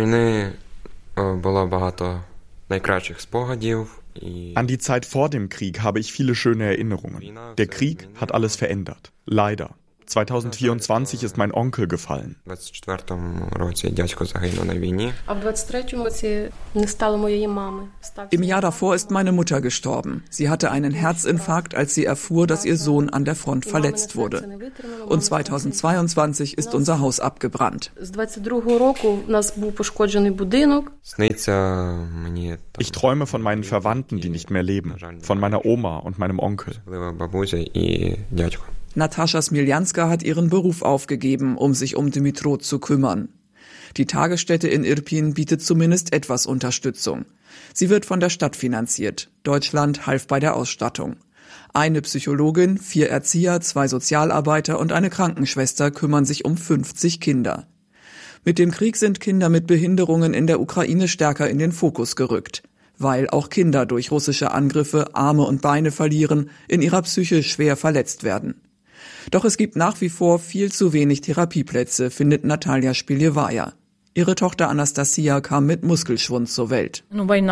S4: An die Zeit vor dem Krieg habe ich viele schöne Erinnerungen. Der Krieg hat alles verändert. Leider. 2024 ist mein Onkel gefallen.
S1: Im Jahr davor ist meine Mutter gestorben. Sie hatte einen Herzinfarkt, als sie erfuhr, dass ihr Sohn an der Front verletzt wurde. Und 2022 ist unser Haus abgebrannt.
S4: Ich träume von meinen Verwandten, die nicht mehr leben. Von meiner Oma und meinem Onkel.
S1: Natascha Smiljanska hat ihren Beruf aufgegeben, um sich um Dmytro zu kümmern. Die Tagesstätte in Irpin bietet zumindest etwas Unterstützung. Sie wird von der Stadt finanziert. Deutschland half bei der Ausstattung. Eine Psychologin, 4 Erzieher, 2 Sozialarbeiter und eine Krankenschwester kümmern sich um 50 Kinder. Mit dem Krieg sind Kinder mit Behinderungen in der Ukraine stärker in den Fokus gerückt, weil auch Kinder durch russische Angriffe Arme und Beine verlieren, in ihrer Psyche schwer verletzt werden. Doch es gibt nach wie vor viel zu wenig Therapieplätze, findet Natalia Spiljewaja. Ihre Tochter Anastasia kam mit Muskelschwund zur Welt.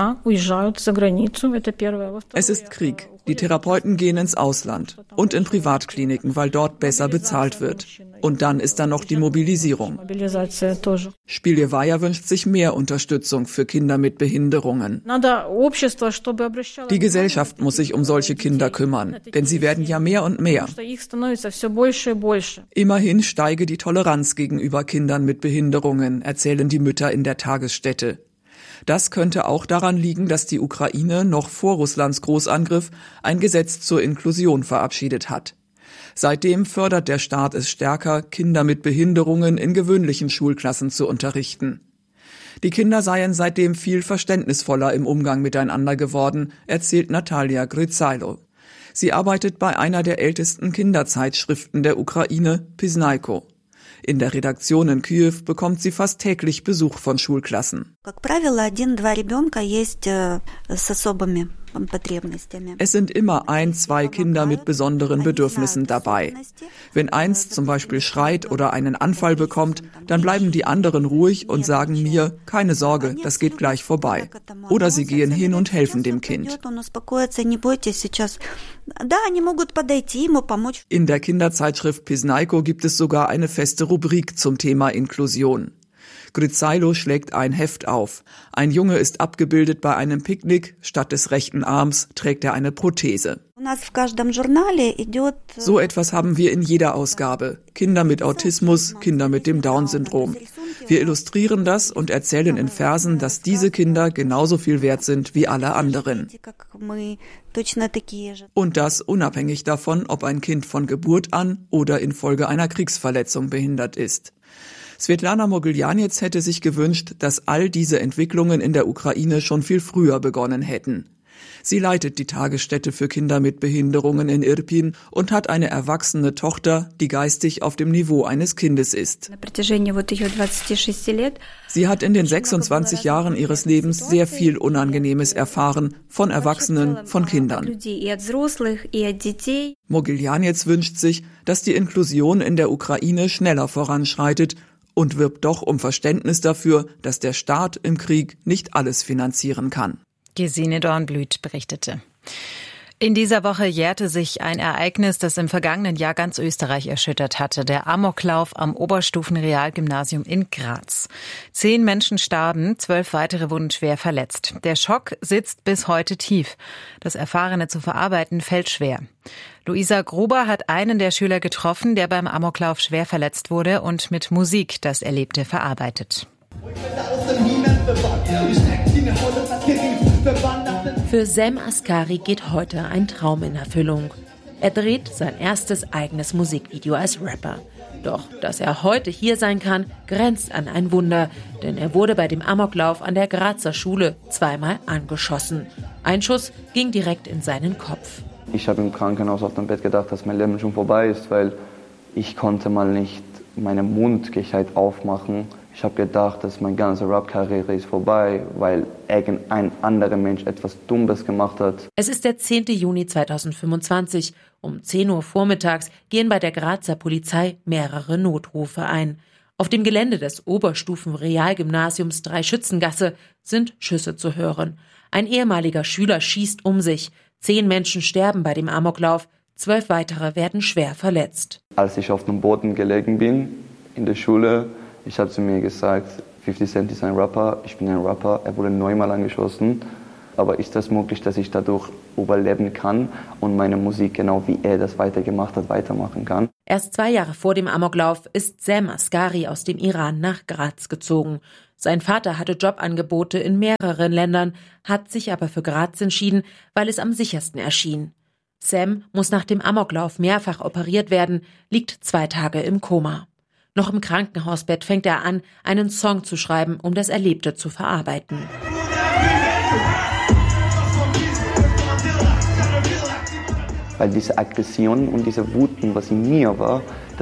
S1: Es ist Krieg. Die Therapeuten gehen ins Ausland und in Privatkliniken, weil dort besser bezahlt wird. Und dann ist da noch die Mobilisierung. Spiljewaja wünscht sich mehr Unterstützung für Kinder mit Behinderungen. Die Gesellschaft muss sich um solche Kinder kümmern, denn sie werden ja mehr und mehr. Immerhin steige die Toleranz gegenüber Kindern mit Behinderungen, erzählen die Mütter in der Tagesstätte. Das könnte auch daran liegen, dass die Ukraine noch vor Russlands Großangriff ein Gesetz zur Inklusion verabschiedet hat. Seitdem fördert der Staat es stärker, Kinder mit Behinderungen in gewöhnlichen Schulklassen zu unterrichten. Die Kinder seien seitdem viel verständnisvoller im Umgang miteinander geworden, erzählt Natalia Gryzailo. Sie arbeitet bei einer der ältesten Kinderzeitschriften der Ukraine, Pisnaiko. In der Redaktion in Kiew bekommt sie fast täglich Besuch von Schulklassen. Es sind immer 1, 2 Kinder mit besonderen Bedürfnissen dabei. Wenn eins zum Beispiel schreit oder einen Anfall bekommt, dann bleiben die anderen ruhig und sagen mir, keine Sorge, das geht gleich vorbei. Oder sie gehen hin und helfen dem Kind. In der Kinderzeitschrift Pisnaiko gibt es sogar eine feste Rubrik zum Thema Inklusion. Gryzailo schlägt ein Heft auf. Ein Junge ist abgebildet bei einem Picknick. Statt des rechten Arms trägt er eine Prothese. So etwas haben wir in jeder Ausgabe. Kinder mit Autismus, Kinder mit dem Down-Syndrom. Wir illustrieren das und erzählen in Versen, dass diese Kinder genauso viel wert sind wie alle anderen. Und das unabhängig davon, ob ein Kind von Geburt an oder infolge einer Kriegsverletzung behindert ist. Svetlana Mogiljanets hätte sich gewünscht, dass all diese Entwicklungen in der Ukraine schon viel früher begonnen hätten. Sie leitet die Tagesstätte für Kinder mit Behinderungen in Irpin und hat eine erwachsene Tochter, die geistig auf dem Niveau eines Kindes ist. Sie hat in den 26 Jahren ihres Lebens sehr viel Unangenehmes erfahren, von Erwachsenen, von Kindern. Mogiljanets wünscht sich, dass die Inklusion in der Ukraine schneller voranschreitet und wirbt doch um Verständnis dafür, dass der Staat im Krieg nicht alles finanzieren kann.
S5: Gesine Dornblüt berichtete. In dieser Woche jährte sich ein Ereignis, das im vergangenen Jahr ganz Österreich erschüttert hatte. Der Amoklauf am Oberstufenrealgymnasium in Graz. 10 Menschen starben, 12 weitere wurden schwer verletzt. Der Schock sitzt bis heute tief. Das Erfahrene zu verarbeiten fällt schwer. Luisa Gruber hat einen der Schüler getroffen, der beim Amoklauf schwer verletzt wurde und mit Musik das Erlebte verarbeitet.
S9: Für
S8: Für Sam Asghari geht heute ein Traum in Erfüllung. Er dreht sein erstes eigenes Musikvideo als Rapper. Doch, dass er heute hier sein kann, grenzt an ein Wunder. Denn er wurde bei dem Amoklauf an der Grazer Schule zweimal angeschossen. Ein Schuss ging direkt in seinen Kopf.
S9: Ich habe im Krankenhaus auf dem Bett gedacht, dass mein Leben schon vorbei ist, weil ich konnte mal nicht meinen Mund gescheit aufmachen. Ich habe gedacht, dass meine ganze Rap-Karriere ist vorbei, weil irgendein anderer Mensch etwas Dummes gemacht hat.
S8: Es ist der 10. Juni 2025. Um 10 Uhr vormittags gehen bei der Grazer Polizei mehrere Notrufe ein. Auf dem Gelände des Oberstufen-Realgymnasiums Dreischützengasse sind Schüsse zu hören. Ein ehemaliger Schüler schießt um sich. 10 Menschen sterben bei dem Amoklauf. 12 weitere werden schwer verletzt.
S9: Als ich auf dem Boden gelegen bin in der Schule, ich habe zu mir gesagt, 50 Cent ist ein Rapper, ich bin ein Rapper. Er wurde 9-mal angeschossen. Aber ist das möglich, dass ich dadurch überleben kann und meine Musik, genau wie er das weitergemacht hat, weitermachen kann?
S8: Erst 2 Jahre vor dem Amoklauf ist Sam Asghari aus dem Iran nach Graz gezogen. Sein Vater hatte Jobangebote in mehreren Ländern, hat sich aber für Graz entschieden, weil es am sichersten erschien. Sam muss nach dem Amoklauf mehrfach operiert werden, liegt 2 Tage im Koma. Noch im Krankenhausbett fängt er an, einen Song zu schreiben, um das Erlebte zu verarbeiten.
S9: Weil diese Aggression und diese Wut, was in mir war,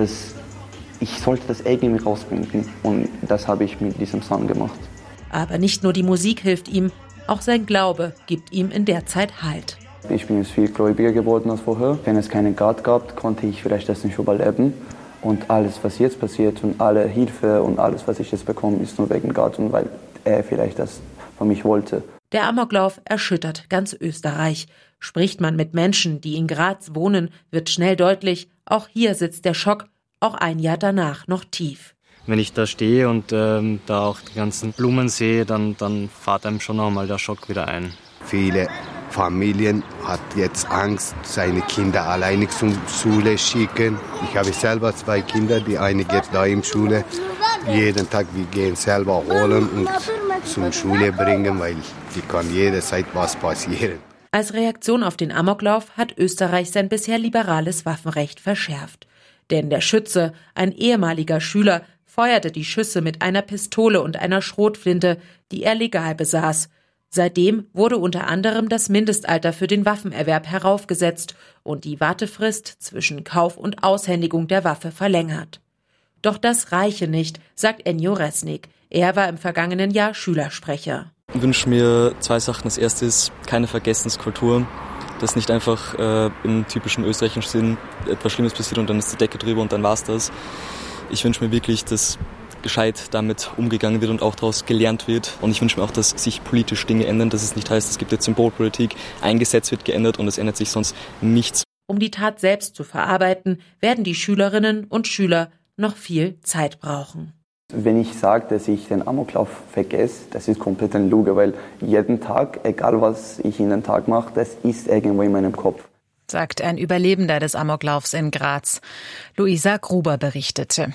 S9: ich sollte das irgendwie rausbringen. Und das habe ich mit diesem Song gemacht.
S8: Aber nicht nur die Musik hilft ihm, auch sein Glaube gibt ihm in der Zeit Halt.
S9: Ich bin jetzt viel gläubiger geworden als vorher. Wenn es keinen Gott gab, konnte ich vielleicht das nicht überleben. Und alles, was jetzt passiert und alle Hilfe und alles, was ich jetzt bekomme, ist nur wegen Gott und weil er vielleicht das von mich wollte.
S8: Der Amoklauf erschüttert ganz Österreich. Spricht man mit Menschen, die in Graz wohnen, wird schnell deutlich, auch hier sitzt der Schock, auch ein Jahr danach noch tief.
S10: Wenn ich da stehe und da auch die ganzen Blumen sehe, dann fährt einem schon einmal der Schock wieder ein.
S24: Viele Familien hat jetzt Angst, seine Kinder alleine zur Schule schicken. Ich habe selber 2 Kinder, die eine geht da in Schule. Jeden Tag wir gehen selber holen und zur Schule bringen, weil die kann jederzeit was passieren.
S8: Als Reaktion auf den Amoklauf hat Österreich sein bisher liberales Waffenrecht verschärft. Denn der Schütze, ein ehemaliger Schüler, feuerte die Schüsse mit einer Pistole und einer Schrotflinte, die er legal besaß. Seitdem wurde unter anderem das Mindestalter für den Waffenerwerb heraufgesetzt und die Wartefrist zwischen Kauf und Aushändigung der Waffe verlängert. Doch das reiche nicht, sagt Ennio Resnick. Er war im vergangenen Jahr Schülersprecher.
S25: Ich wünsche mir 2 Sachen. Das erste ist keine Vergessenskultur, dass nicht einfach im typischen österreichischen Sinn etwas Schlimmes passiert und dann ist die Decke drüber und dann war's das. Ich wünsche mir wirklich, dass gescheit damit umgegangen wird und auch daraus gelernt wird. Und ich wünsche mir auch, dass sich politisch Dinge ändern, dass es nicht heißt, es gibt jetzt Symbolpolitik, ein Gesetz wird geändert und es ändert sich sonst nichts.
S8: Um die Tat selbst zu verarbeiten, werden die Schülerinnen und Schüler noch viel Zeit brauchen.
S9: Wenn ich sage, dass ich den Amoklauf vergesse, das ist komplett eine Lüge, weil jeden Tag, egal was ich in den Tag mache, das ist irgendwo in meinem Kopf.
S5: Sagt ein Überlebender des Amoklaufs in Graz. Luisa Gruber berichtete.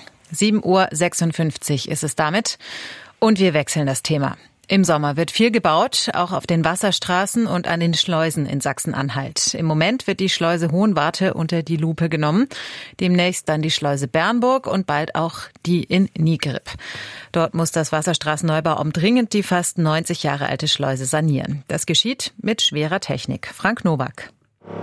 S5: 7:56 Uhr ist es damit. Und wir wechseln das Thema. Im Sommer wird viel gebaut, auch auf den Wasserstraßen und an den Schleusen in Sachsen-Anhalt. Im Moment wird die Schleuse Hohenwarte unter die Lupe genommen. Demnächst dann die Schleuse Bernburg und bald auch die in Nigrib. Dort muss das Wasserstraßenneubauamt dringend die fast 90 Jahre alte Schleuse sanieren. Das geschieht mit schwerer Technik. Frank Nowak.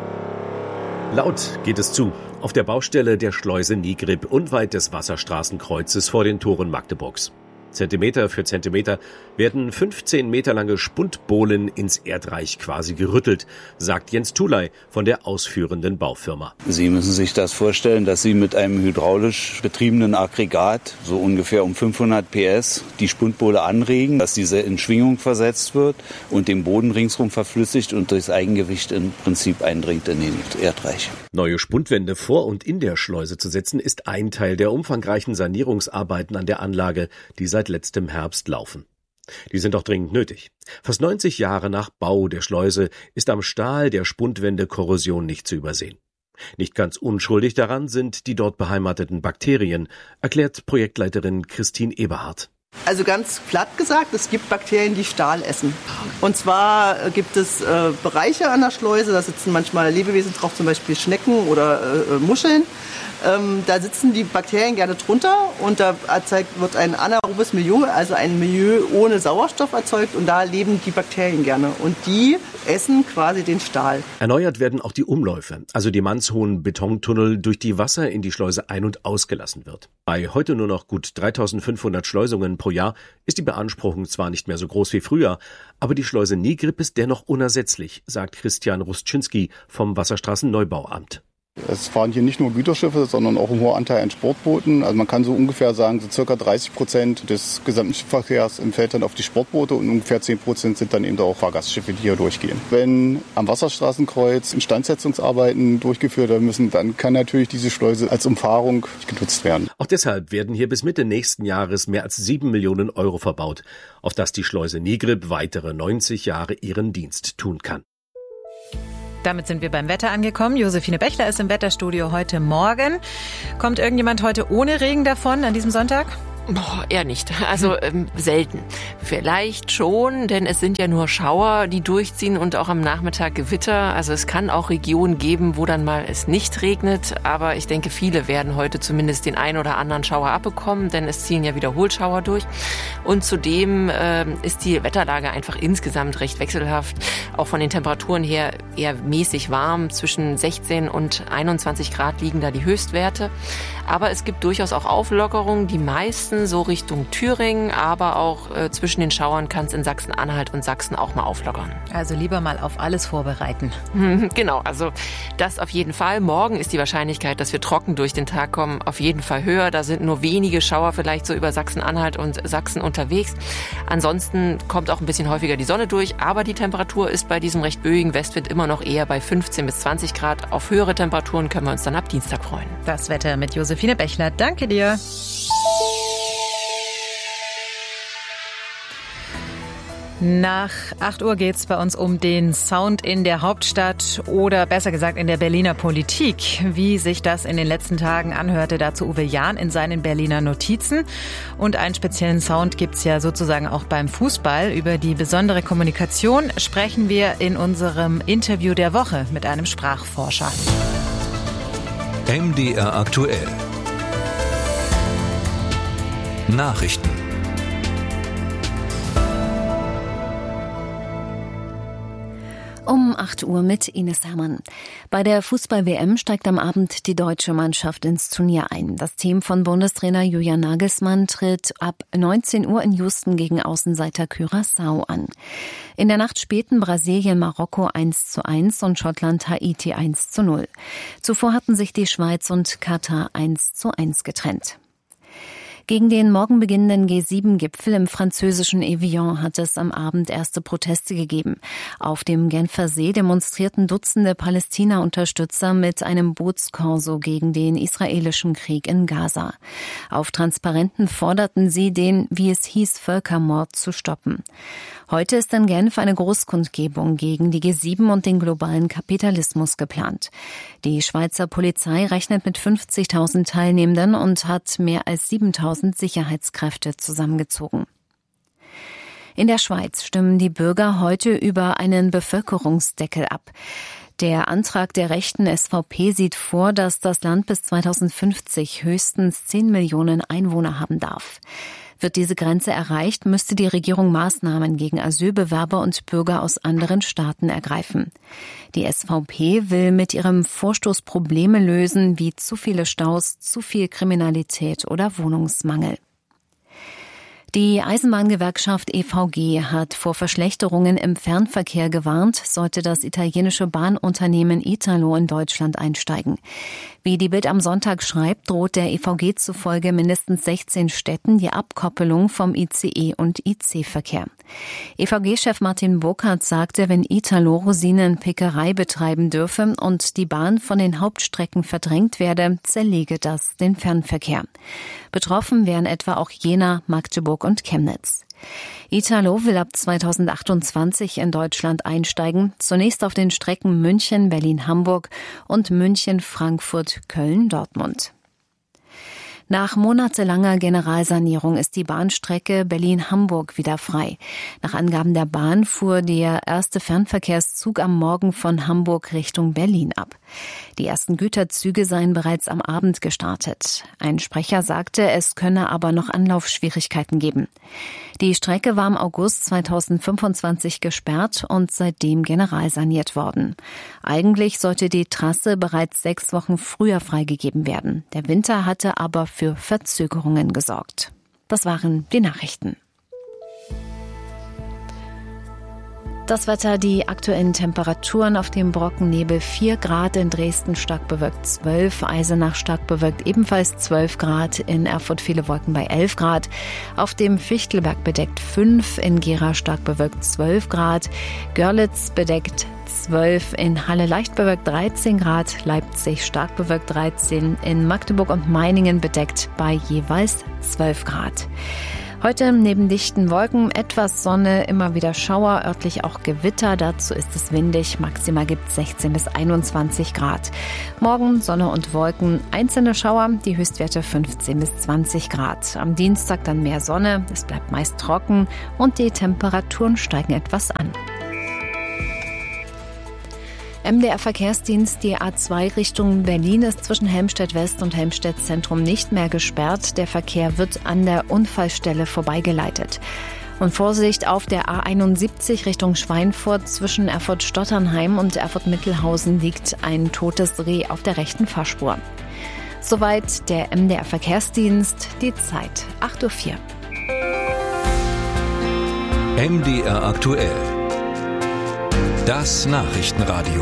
S26: Laut geht es zu. Auf der Baustelle der Schleuse Nigrib unweit des Wasserstraßenkreuzes vor den Toren Magdeburgs. Zentimeter für Zentimeter werden 15 Meter lange Spundbohlen ins Erdreich quasi gerüttelt, sagt Jens Thuley von der ausführenden Baufirma.
S27: Sie müssen sich das vorstellen, dass Sie mit einem hydraulisch betriebenen Aggregat, so ungefähr um 500 PS, die Spundbohle anregen, dass diese in Schwingung versetzt wird und den Boden ringsherum verflüssigt und durchs Eigengewicht im Prinzip eindringt in den Erdreich.
S26: Neue Spundwände vor und in der Schleuse zu setzen, ist ein Teil der umfangreichen Sanierungsarbeiten an der Anlage, die seit letztem Herbst laufen. Die sind auch dringend nötig. Fast 90 Jahre nach Bau der Schleuse ist am Stahl der Spundwände Korrosion nicht zu übersehen. Nicht ganz unschuldig daran sind die dort beheimateten Bakterien, erklärt Projektleiterin Christine Eberhardt.
S6: Also ganz platt gesagt, es gibt Bakterien, die Stahl essen. Und zwar gibt es Bereiche an der Schleuse, da sitzen manchmal Lebewesen drauf, zum Beispiel Schnecken oder Muscheln. Da sitzen die Bakterien gerne drunter und da wird ein anaerobes Milieu, also ein Milieu ohne Sauerstoff erzeugt und da leben die Bakterien gerne und die essen quasi den Stahl.
S26: Erneuert werden auch die Umläufe, also die mannshohen Betontunnel, durch die Wasser in die Schleuse ein- und ausgelassen wird. Bei heute nur noch gut 3.500 Schleusungen pro Jahr ist die Beanspruchung zwar nicht mehr so groß wie früher, aber die Schleuse Nigrib ist dennoch unersetzlich, sagt Christian Rustschinski vom Wasserstraßenneubauamt.
S7: Es fahren hier nicht nur Güterschiffe, sondern auch ein hoher Anteil an Sportbooten. Also man kann so ungefähr sagen, so circa 30% des gesamten Schiffsverkehrs entfällt dann auf die Sportboote und ungefähr 10% sind dann eben auch Fahrgastschiffe, die hier durchgehen. Wenn am Wasserstraßenkreuz Instandsetzungsarbeiten durchgeführt werden müssen, dann kann natürlich diese Schleuse als Umfahrung genutzt werden.
S26: Auch deshalb werden hier bis Mitte nächsten Jahres mehr als 7 Millionen Euro verbaut, auf das die Schleuse Nigrib weitere 90 Jahre ihren Dienst tun kann.
S5: Damit sind wir beim Wetter angekommen. Josephine Bechler ist im Wetterstudio heute Morgen. Kommt irgendjemand heute ohne Regen davon an diesem Sonntag?
S12: Eher nicht. Also selten. Vielleicht schon, denn es sind ja nur Schauer, die durchziehen und auch am Nachmittag Gewitter. Also es kann auch Regionen geben, wo dann mal es nicht regnet. Aber ich denke, viele werden heute zumindest den einen oder anderen Schauer abbekommen, denn es ziehen ja Wiederholschauer durch. Und zudem ist die Wetterlage einfach insgesamt recht wechselhaft. Auch von den Temperaturen her eher mäßig warm. Zwischen 16 und 21 Grad liegen da die Höchstwerte. Aber es gibt durchaus auch Auflockerungen, die meisten so Richtung Thüringen, aber auch zwischen den Schauern kann es in Sachsen-Anhalt und Sachsen auch mal auflockern.
S5: Also lieber mal auf alles vorbereiten.
S12: Genau, also das auf jeden Fall. Morgen ist die Wahrscheinlichkeit, dass wir trocken durch den Tag kommen, auf jeden Fall höher. Da sind nur wenige Schauer vielleicht so über Sachsen-Anhalt und Sachsen unterwegs. Ansonsten kommt auch ein bisschen häufiger die Sonne durch, aber die Temperatur ist bei diesem recht böigen Westwind immer noch eher bei 15 bis 20 Grad. Auf höhere Temperaturen können wir uns dann ab Dienstag freuen.
S5: Das Wetter mit Josephine Bechler. Danke dir. Nach 8 Uhr geht's bei uns um den Sound in der Hauptstadt oder besser gesagt in der Berliner Politik. Wie sich das in den letzten Tagen anhörte, dazu Uwe Jahn in seinen Berliner Notizen. Und einen speziellen Sound gibt's ja sozusagen auch beim Fußball. Über die besondere Kommunikation sprechen wir in unserem Interview der Woche mit einem Sprachforscher.
S11: MDR aktuell. Nachrichten.
S17: Um 8 Uhr mit Ines Hermann. Bei der Fußball-WM steigt am Abend die deutsche Mannschaft ins Turnier ein. Das Team von Bundestrainer Julian Nagelsmann tritt ab 19 Uhr in Houston gegen Außenseiter Curaçao an. In der Nacht spielten Brasilien Marokko 1:1 und Schottland Haiti 1:0. Zuvor hatten sich die Schweiz und Katar 1:1 getrennt. Gegen den morgen beginnenden G7-Gipfel im französischen Evian hat es am Abend erste Proteste gegeben. Auf dem Genfer See demonstrierten Dutzende Palästina-Unterstützer mit einem Bootskorso gegen den israelischen Krieg in Gaza. Auf Transparenten forderten sie, den, wie es hieß, Völkermord zu stoppen. Heute ist in Genf eine Großkundgebung gegen die G7 und den globalen Kapitalismus geplant. Die Schweizer Polizei rechnet mit 50.000 Teilnehmenden und hat mehr als 7.000 Sicherheitskräfte zusammengezogen. In der Schweiz stimmen die Bürger heute über einen Bevölkerungsdeckel ab. Der Antrag der rechten SVP sieht vor, dass das Land bis 2050 höchstens 10 Millionen Einwohner haben darf. Wird diese Grenze erreicht, müsste die Regierung Maßnahmen gegen Asylbewerber und Bürger aus anderen Staaten ergreifen. Die SVP will mit ihrem Vorstoß Probleme lösen, wie zu viele Staus, zu viel Kriminalität oder Wohnungsmangel. Die Eisenbahngewerkschaft EVG hat vor Verschlechterungen im Fernverkehr gewarnt, sollte das italienische Bahnunternehmen Italo in Deutschland einsteigen. Wie die Bild am Sonntag schreibt, droht der EVG zufolge mindestens 16 Städten die Abkoppelung vom ICE- und IC-Verkehr. EVG-Chef Martin Burkhardt sagte, wenn Italo Rosinenpickerei betreiben dürfe und die Bahn von den Hauptstrecken verdrängt werde, zerlege das den Fernverkehr. Betroffen wären etwa auch Jena, Magdeburg und Chemnitz. Italo will ab 2028 in Deutschland einsteigen, zunächst auf den Strecken München, Berlin, Hamburg und München, Frankfurt, Köln, Dortmund. Nach monatelanger Generalsanierung ist die Bahnstrecke Berlin-Hamburg wieder frei. Nach Angaben der Bahn fuhr der erste Fernverkehrszug am Morgen von Hamburg Richtung Berlin ab. Die ersten Güterzüge seien bereits am Abend gestartet. Ein Sprecher sagte, es könne aber noch Anlaufschwierigkeiten geben. Die Strecke war im August 2025 gesperrt und seitdem generalsaniert worden. Eigentlich sollte die Trasse bereits 6 Wochen früher freigegeben werden. Der Winter hatte aber für Verzögerungen gesorgt. Das waren die Nachrichten. Das Wetter, die aktuellen Temperaturen auf dem Brockennebel 4 Grad, in Dresden stark bewölkt 12, Eisenach stark bewölkt ebenfalls 12 Grad, in Erfurt viele Wolken bei 11 Grad, auf dem Fichtelberg bedeckt 5, in Gera stark bewölkt 12 Grad, Görlitz bedeckt 12, in Halle leicht bewölkt 13 Grad, Leipzig stark bewölkt 13, in Magdeburg und Meiningen bedeckt bei jeweils 12 Grad. Heute neben dichten Wolken etwas Sonne, immer wieder Schauer, örtlich auch Gewitter. Dazu ist es windig. Maximal gibt es 16 bis 21 Grad. Morgen Sonne und Wolken, einzelne Schauer, die Höchstwerte 15 bis 20 Grad. Am Dienstag dann mehr Sonne, es bleibt meist trocken und die Temperaturen steigen etwas an. MDR-Verkehrsdienst, die A2 Richtung Berlin ist zwischen Helmstedt West und Helmstedt Zentrum nicht mehr gesperrt. Der Verkehr wird an der Unfallstelle vorbeigeleitet. Und Vorsicht auf der A71 Richtung Schweinfurt zwischen Erfurt-Stotternheim und Erfurt-Mittelhausen liegt ein totes Reh auf der rechten Fahrspur. Soweit der MDR-Verkehrsdienst, die Zeit 8:04
S11: Uhr. MDR aktuell. Das Nachrichtenradio.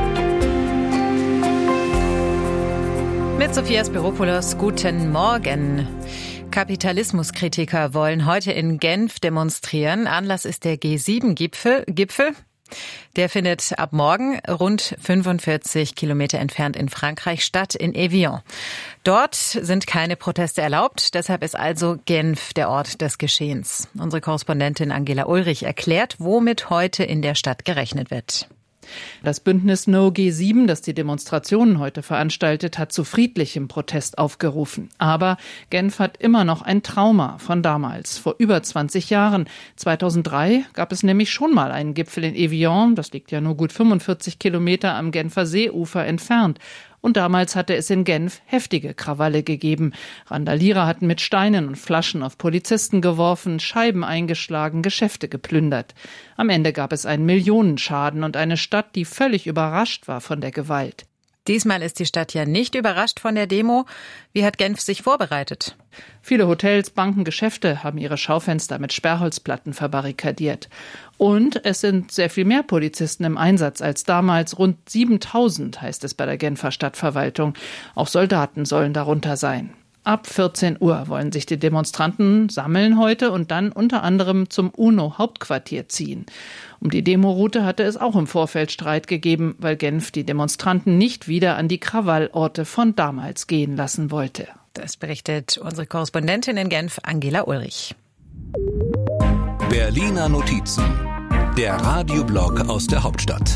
S5: Mit Sophia Spiropoulos, guten Morgen. Kapitalismuskritiker wollen heute in Genf demonstrieren. Anlass ist der G7-Gipfel. Der findet ab morgen rund 45 Kilometer entfernt in Frankreich statt, in Evian. Dort sind keine Proteste erlaubt, deshalb ist also Genf der Ort des Geschehens. Unsere Korrespondentin Angela Ulrich erklärt, womit heute in der Stadt gerechnet wird.
S13: Das Bündnis No G7, das die Demonstrationen heute veranstaltet, hat zu friedlichem Protest aufgerufen. Aber Genf hat immer noch ein Trauma von damals, vor über 20 Jahren. 2003 gab es nämlich schon mal einen Gipfel in Evian, das liegt ja nur gut 45 Kilometer am Genfer Seeufer entfernt. Und damals hatte es in Genf heftige Krawalle gegeben. Randalierer hatten mit Steinen und Flaschen auf Polizisten geworfen, Scheiben eingeschlagen, Geschäfte geplündert. Am Ende gab es einen Millionenschaden und eine Stadt, die völlig überrascht war von der Gewalt.
S5: Diesmal ist die Stadt ja nicht überrascht von der Demo. Wie hat Genf sich vorbereitet?
S13: Viele Hotels, Banken, Geschäfte haben ihre Schaufenster mit Sperrholzplatten verbarrikadiert. Und es sind sehr viel mehr Polizisten im Einsatz als damals. Rund 7.000 heißt es bei der Genfer Stadtverwaltung. Auch Soldaten sollen darunter sein. Ab 14 Uhr wollen sich die Demonstranten sammeln heute und dann unter anderem zum UNO-Hauptquartier ziehen. Um die Demoroute hatte es auch im Vorfeld Streit gegeben, weil Genf die Demonstranten nicht wieder an die Krawallorte von damals gehen lassen wollte.
S5: Das berichtet unsere Korrespondentin in Genf, Angela Ulrich.
S11: Berliner Notizen, der Radioblog aus der Hauptstadt.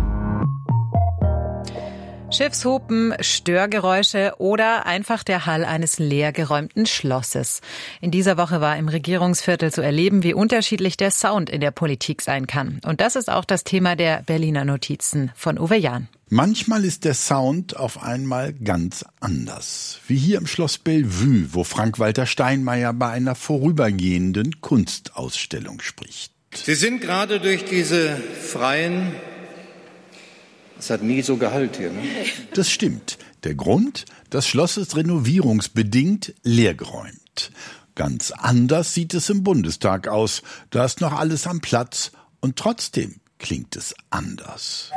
S5: Schiffshupen, Störgeräusche oder einfach der Hall eines leergeräumten Schlosses. In dieser Woche war im Regierungsviertel zu erleben, wie unterschiedlich der Sound in der Politik sein kann. Und das ist auch das Thema der Berliner Notizen von Uwe Jahn.
S14: Manchmal ist der Sound auf einmal ganz anders. Wie hier im Schloss Bellevue, wo Frank-Walter Steinmeier bei einer vorübergehenden Kunstausstellung spricht.
S16: Sie sind gerade durch diese freien... Es hat nie so Gehalt hier, ne?
S14: Das stimmt. Der Grund? Das Schloss ist renovierungsbedingt leergeräumt. Ganz anders sieht es im Bundestag aus. Da ist noch alles am Platz und trotzdem klingt es anders.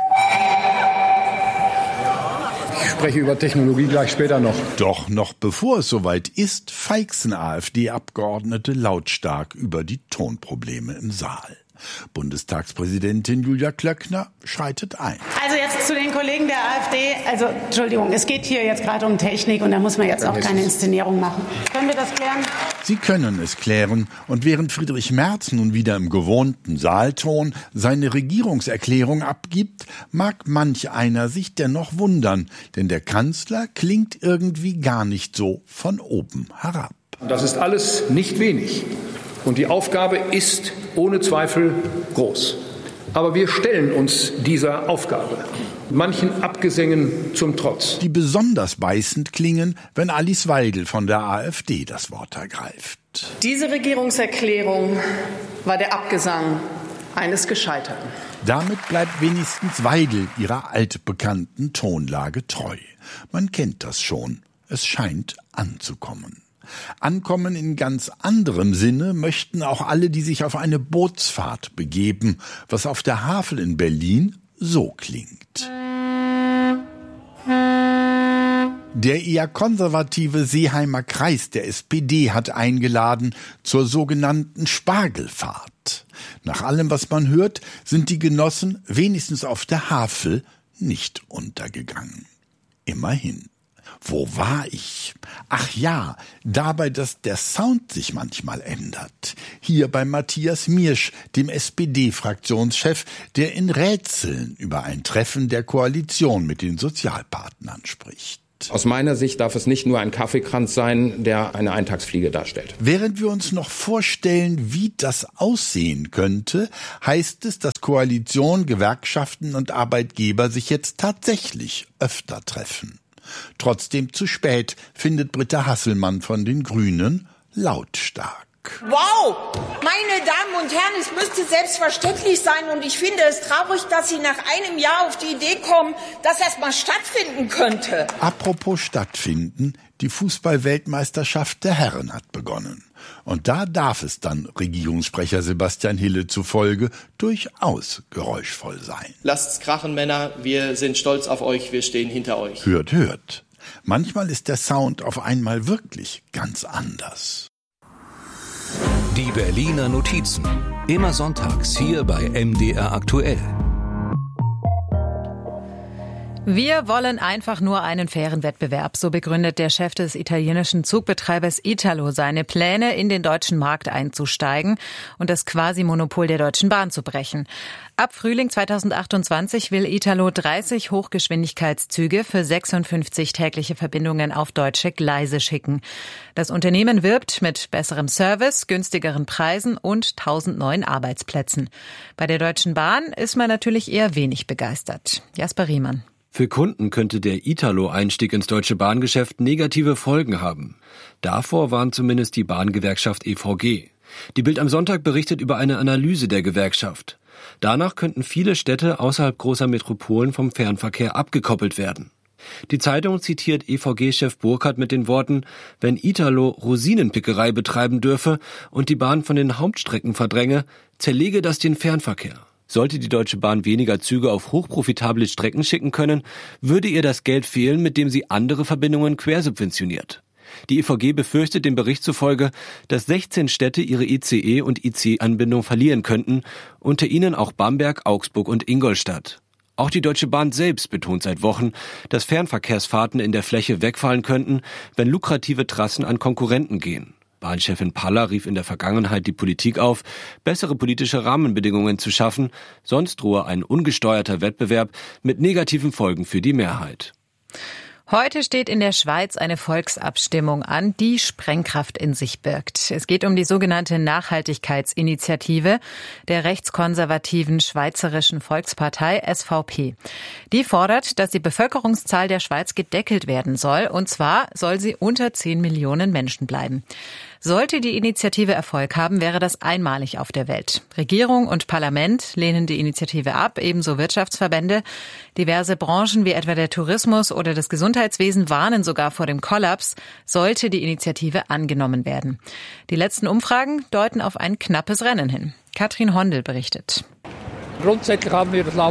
S16: Ich spreche über Technologie gleich später noch.
S14: Doch noch bevor es soweit ist, feixen AfD-Abgeordnete lautstark über die Tonprobleme im Saal. Bundestagspräsidentin Julia Klöckner schreitet ein.
S18: Also jetzt
S2: zu den Kollegen der AfD. Also, Entschuldigung, es geht hier jetzt gerade um Technik und da muss man jetzt auch keine Inszenierung machen. Können wir das klären?
S14: Sie können es klären. Und während Friedrich Merz nun wieder im gewohnten Saalton seine Regierungserklärung abgibt, mag manch einer sich dennoch wundern. Denn der Kanzler klingt irgendwie gar nicht so von oben herab.
S15: Das ist alles nicht wenig. Und die Aufgabe ist ohne Zweifel groß. Aber wir stellen uns dieser Aufgabe, manchen Abgesängen zum Trotz.
S14: Die besonders beißend klingen, wenn Alice Weidel von der AfD das Wort ergreift.
S6: Diese Regierungserklärung war der Abgesang eines Gescheiterten.
S14: Damit bleibt wenigstens Weidel ihrer altbekannten Tonlage treu. Man kennt das schon. Es scheint anzukommen. Ankommen in ganz anderem Sinne möchten auch alle, die sich auf eine Bootsfahrt begeben, was auf der Havel in Berlin so klingt. Der eher konservative Seeheimer Kreis der SPD hat eingeladen zur sogenannten Spargelfahrt. Nach allem, was man hört, sind die Genossen wenigstens auf der Havel nicht untergegangen. Immerhin. Wo war ich? Ach ja, dabei, dass der Sound sich manchmal ändert. Hier bei Matthias Miersch, dem SPD-Fraktionschef, der in Rätseln über ein Treffen der Koalition mit den Sozialpartnern spricht.
S18: Aus meiner Sicht darf es nicht nur ein Kaffeekranz sein, der eine Eintagsfliege darstellt.
S14: Während wir uns noch vorstellen, wie das aussehen könnte, heißt es, dass Koalition, Gewerkschaften und Arbeitgeber sich jetzt tatsächlich öfter treffen. Trotzdem zu spät, findet Britta Hasselmann von den Grünen lautstark.
S19: Wow, meine Damen und Herren, es müsste selbstverständlich sein und ich finde es traurig, dass Sie nach einem Jahr auf die Idee kommen, dass das mal stattfinden könnte.
S14: Apropos stattfinden, die Fußball-Weltmeisterschaft der Herren hat begonnen. Und da darf es dann Regierungssprecher Sebastian Hille zufolge durchaus geräuschvoll sein.
S21: Lasst's krachen, Männer, wir sind stolz auf euch, wir stehen hinter euch.
S14: Hört, hört. Manchmal ist der Sound auf einmal wirklich ganz anders.
S11: Die Berliner Notizen. Immer sonntags hier bei MDR aktuell.
S5: Wir wollen einfach nur einen fairen Wettbewerb, so begründet der Chef des italienischen Zugbetreibers Italo seine Pläne, in den deutschen Markt einzusteigen und das Quasi-Monopol der Deutschen Bahn zu brechen. Ab Frühling 2028 will Italo 30 Hochgeschwindigkeitszüge für 56 tägliche Verbindungen auf deutsche Gleise schicken. Das Unternehmen wirbt mit besserem Service, günstigeren Preisen und 1000 neuen Arbeitsplätzen. Bei der Deutschen Bahn ist man natürlich eher wenig begeistert. Jasper Riemann.
S22: Für Kunden könnte der Italo-Einstieg ins deutsche Bahngeschäft negative Folgen haben. Davor warnt zumindest die Bahngewerkschaft EVG. Die Bild am Sonntag berichtet über eine Analyse der Gewerkschaft. Danach könnten viele Städte außerhalb großer Metropolen vom Fernverkehr abgekoppelt werden. Die Zeitung zitiert EVG-Chef Burkhardt mit den Worten: Wenn Italo Rosinenpickerei betreiben dürfe und die Bahn von den Hauptstrecken verdränge, zerlege das den Fernverkehr. Sollte die Deutsche Bahn weniger Züge auf hochprofitable Strecken schicken können, würde ihr das Geld fehlen, mit dem sie andere Verbindungen quersubventioniert. Die EVG befürchtet dem Bericht zufolge, dass 16 Städte ihre ICE- und IC-Anbindung verlieren könnten, unter ihnen auch Bamberg, Augsburg und Ingolstadt. Auch die Deutsche Bahn selbst betont seit Wochen, dass Fernverkehrsfahrten in der Fläche wegfallen könnten, wenn lukrative Trassen an Konkurrenten gehen. Bahnchefin Paller rief in der Vergangenheit die Politik auf, bessere politische Rahmenbedingungen zu schaffen, sonst drohe ein ungesteuerter Wettbewerb mit negativen Folgen für die Mehrheit.
S5: Heute steht in der Schweiz eine Volksabstimmung an, die Sprengkraft in sich birgt. Es geht um die sogenannte Nachhaltigkeitsinitiative der rechtskonservativen Schweizerischen Volkspartei SVP. Die fordert, dass die Bevölkerungszahl der Schweiz gedeckelt werden soll, und zwar soll sie unter 10 Millionen Menschen bleiben. Sollte die Initiative Erfolg haben, wäre das einmalig auf der Welt. Regierung und Parlament lehnen die Initiative ab, ebenso Wirtschaftsverbände. Diverse Branchen wie etwa der Tourismus oder das Gesundheitswesen warnen sogar vor dem Kollaps, sollte die Initiative angenommen werden. Die letzten Umfragen deuten auf ein knappes Rennen hin. Katrin Hondel berichtet.
S23: Grundsätzlich haben wir das Land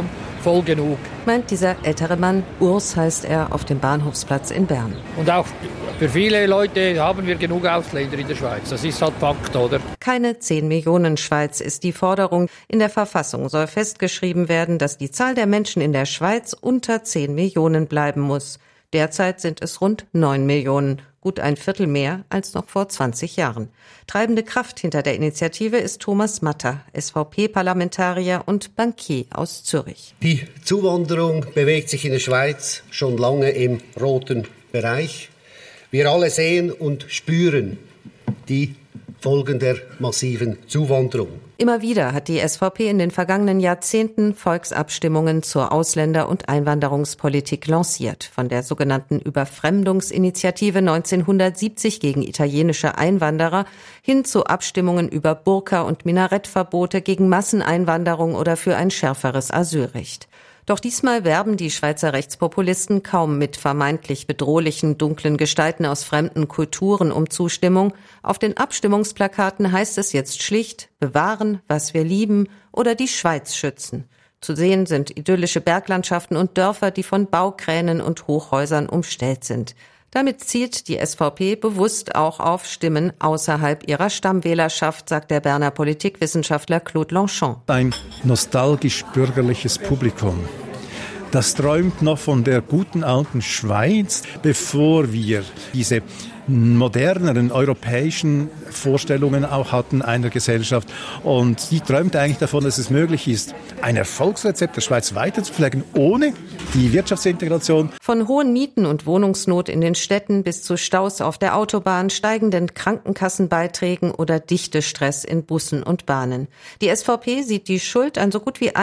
S1: voll genug.
S5: Meint dieser ältere Mann, Urs heißt er, auf dem Bahnhofsplatz in Bern.
S1: Und auch für viele Leute haben wir genug Ausländer in der Schweiz. Das ist halt Fakt, oder?
S5: Keine 10 Millionen Schweiz ist die Forderung. In der Verfassung soll festgeschrieben werden, dass die Zahl der Menschen in der Schweiz unter 10 Millionen bleiben muss. Derzeit sind es rund 9 Millionen, gut ein Viertel mehr als noch vor 20 Jahren. Treibende Kraft hinter der Initiative ist Thomas Matter, SVP-Parlamentarier und Bankier aus Zürich.
S3: Die Zuwanderung bewegt sich in der Schweiz schon lange im roten Bereich. Wir alle sehen und spüren die Folgen der massiven Zuwanderung.
S5: Immer wieder hat die SVP in den vergangenen Jahrzehnten Volksabstimmungen zur Ausländer- und Einwanderungspolitik lanciert. Von der sogenannten Überfremdungsinitiative 1970 gegen italienische Einwanderer hin zu Abstimmungen über Burka- und Minarettverbote gegen Masseneinwanderung oder für ein schärferes Asylrecht. Doch diesmal werben die Schweizer Rechtspopulisten kaum mit vermeintlich bedrohlichen, dunklen Gestalten aus fremden Kulturen um Zustimmung. Auf den Abstimmungsplakaten heißt es jetzt schlicht: bewahren, was wir lieben oder die Schweiz schützen. Zu sehen sind idyllische Berglandschaften und Dörfer, die von Baukränen und Hochhäusern umstellt sind. Damit zielt die SVP bewusst auch auf Stimmen außerhalb ihrer Stammwählerschaft, sagt der Berner Politikwissenschaftler Claude Lanchon.
S4: Ein nostalgisch-bürgerliches Publikum. Das träumt noch von der guten alten Schweiz, bevor wir diese moderneren europäischen Vorstellungen auch hatten einer Gesellschaft. Und die träumt eigentlich davon, dass es möglich ist, ein Erfolgsrezept der Schweiz weiterzupflegen, ohne die Wirtschaftsintegration.
S5: Von hohen Mieten und Wohnungsnot in den Städten bis zu Staus auf der Autobahn, steigenden Krankenkassenbeiträgen oder Dichtestress in Bussen und Bahnen. Die SVP sieht die Schuld an so gut wie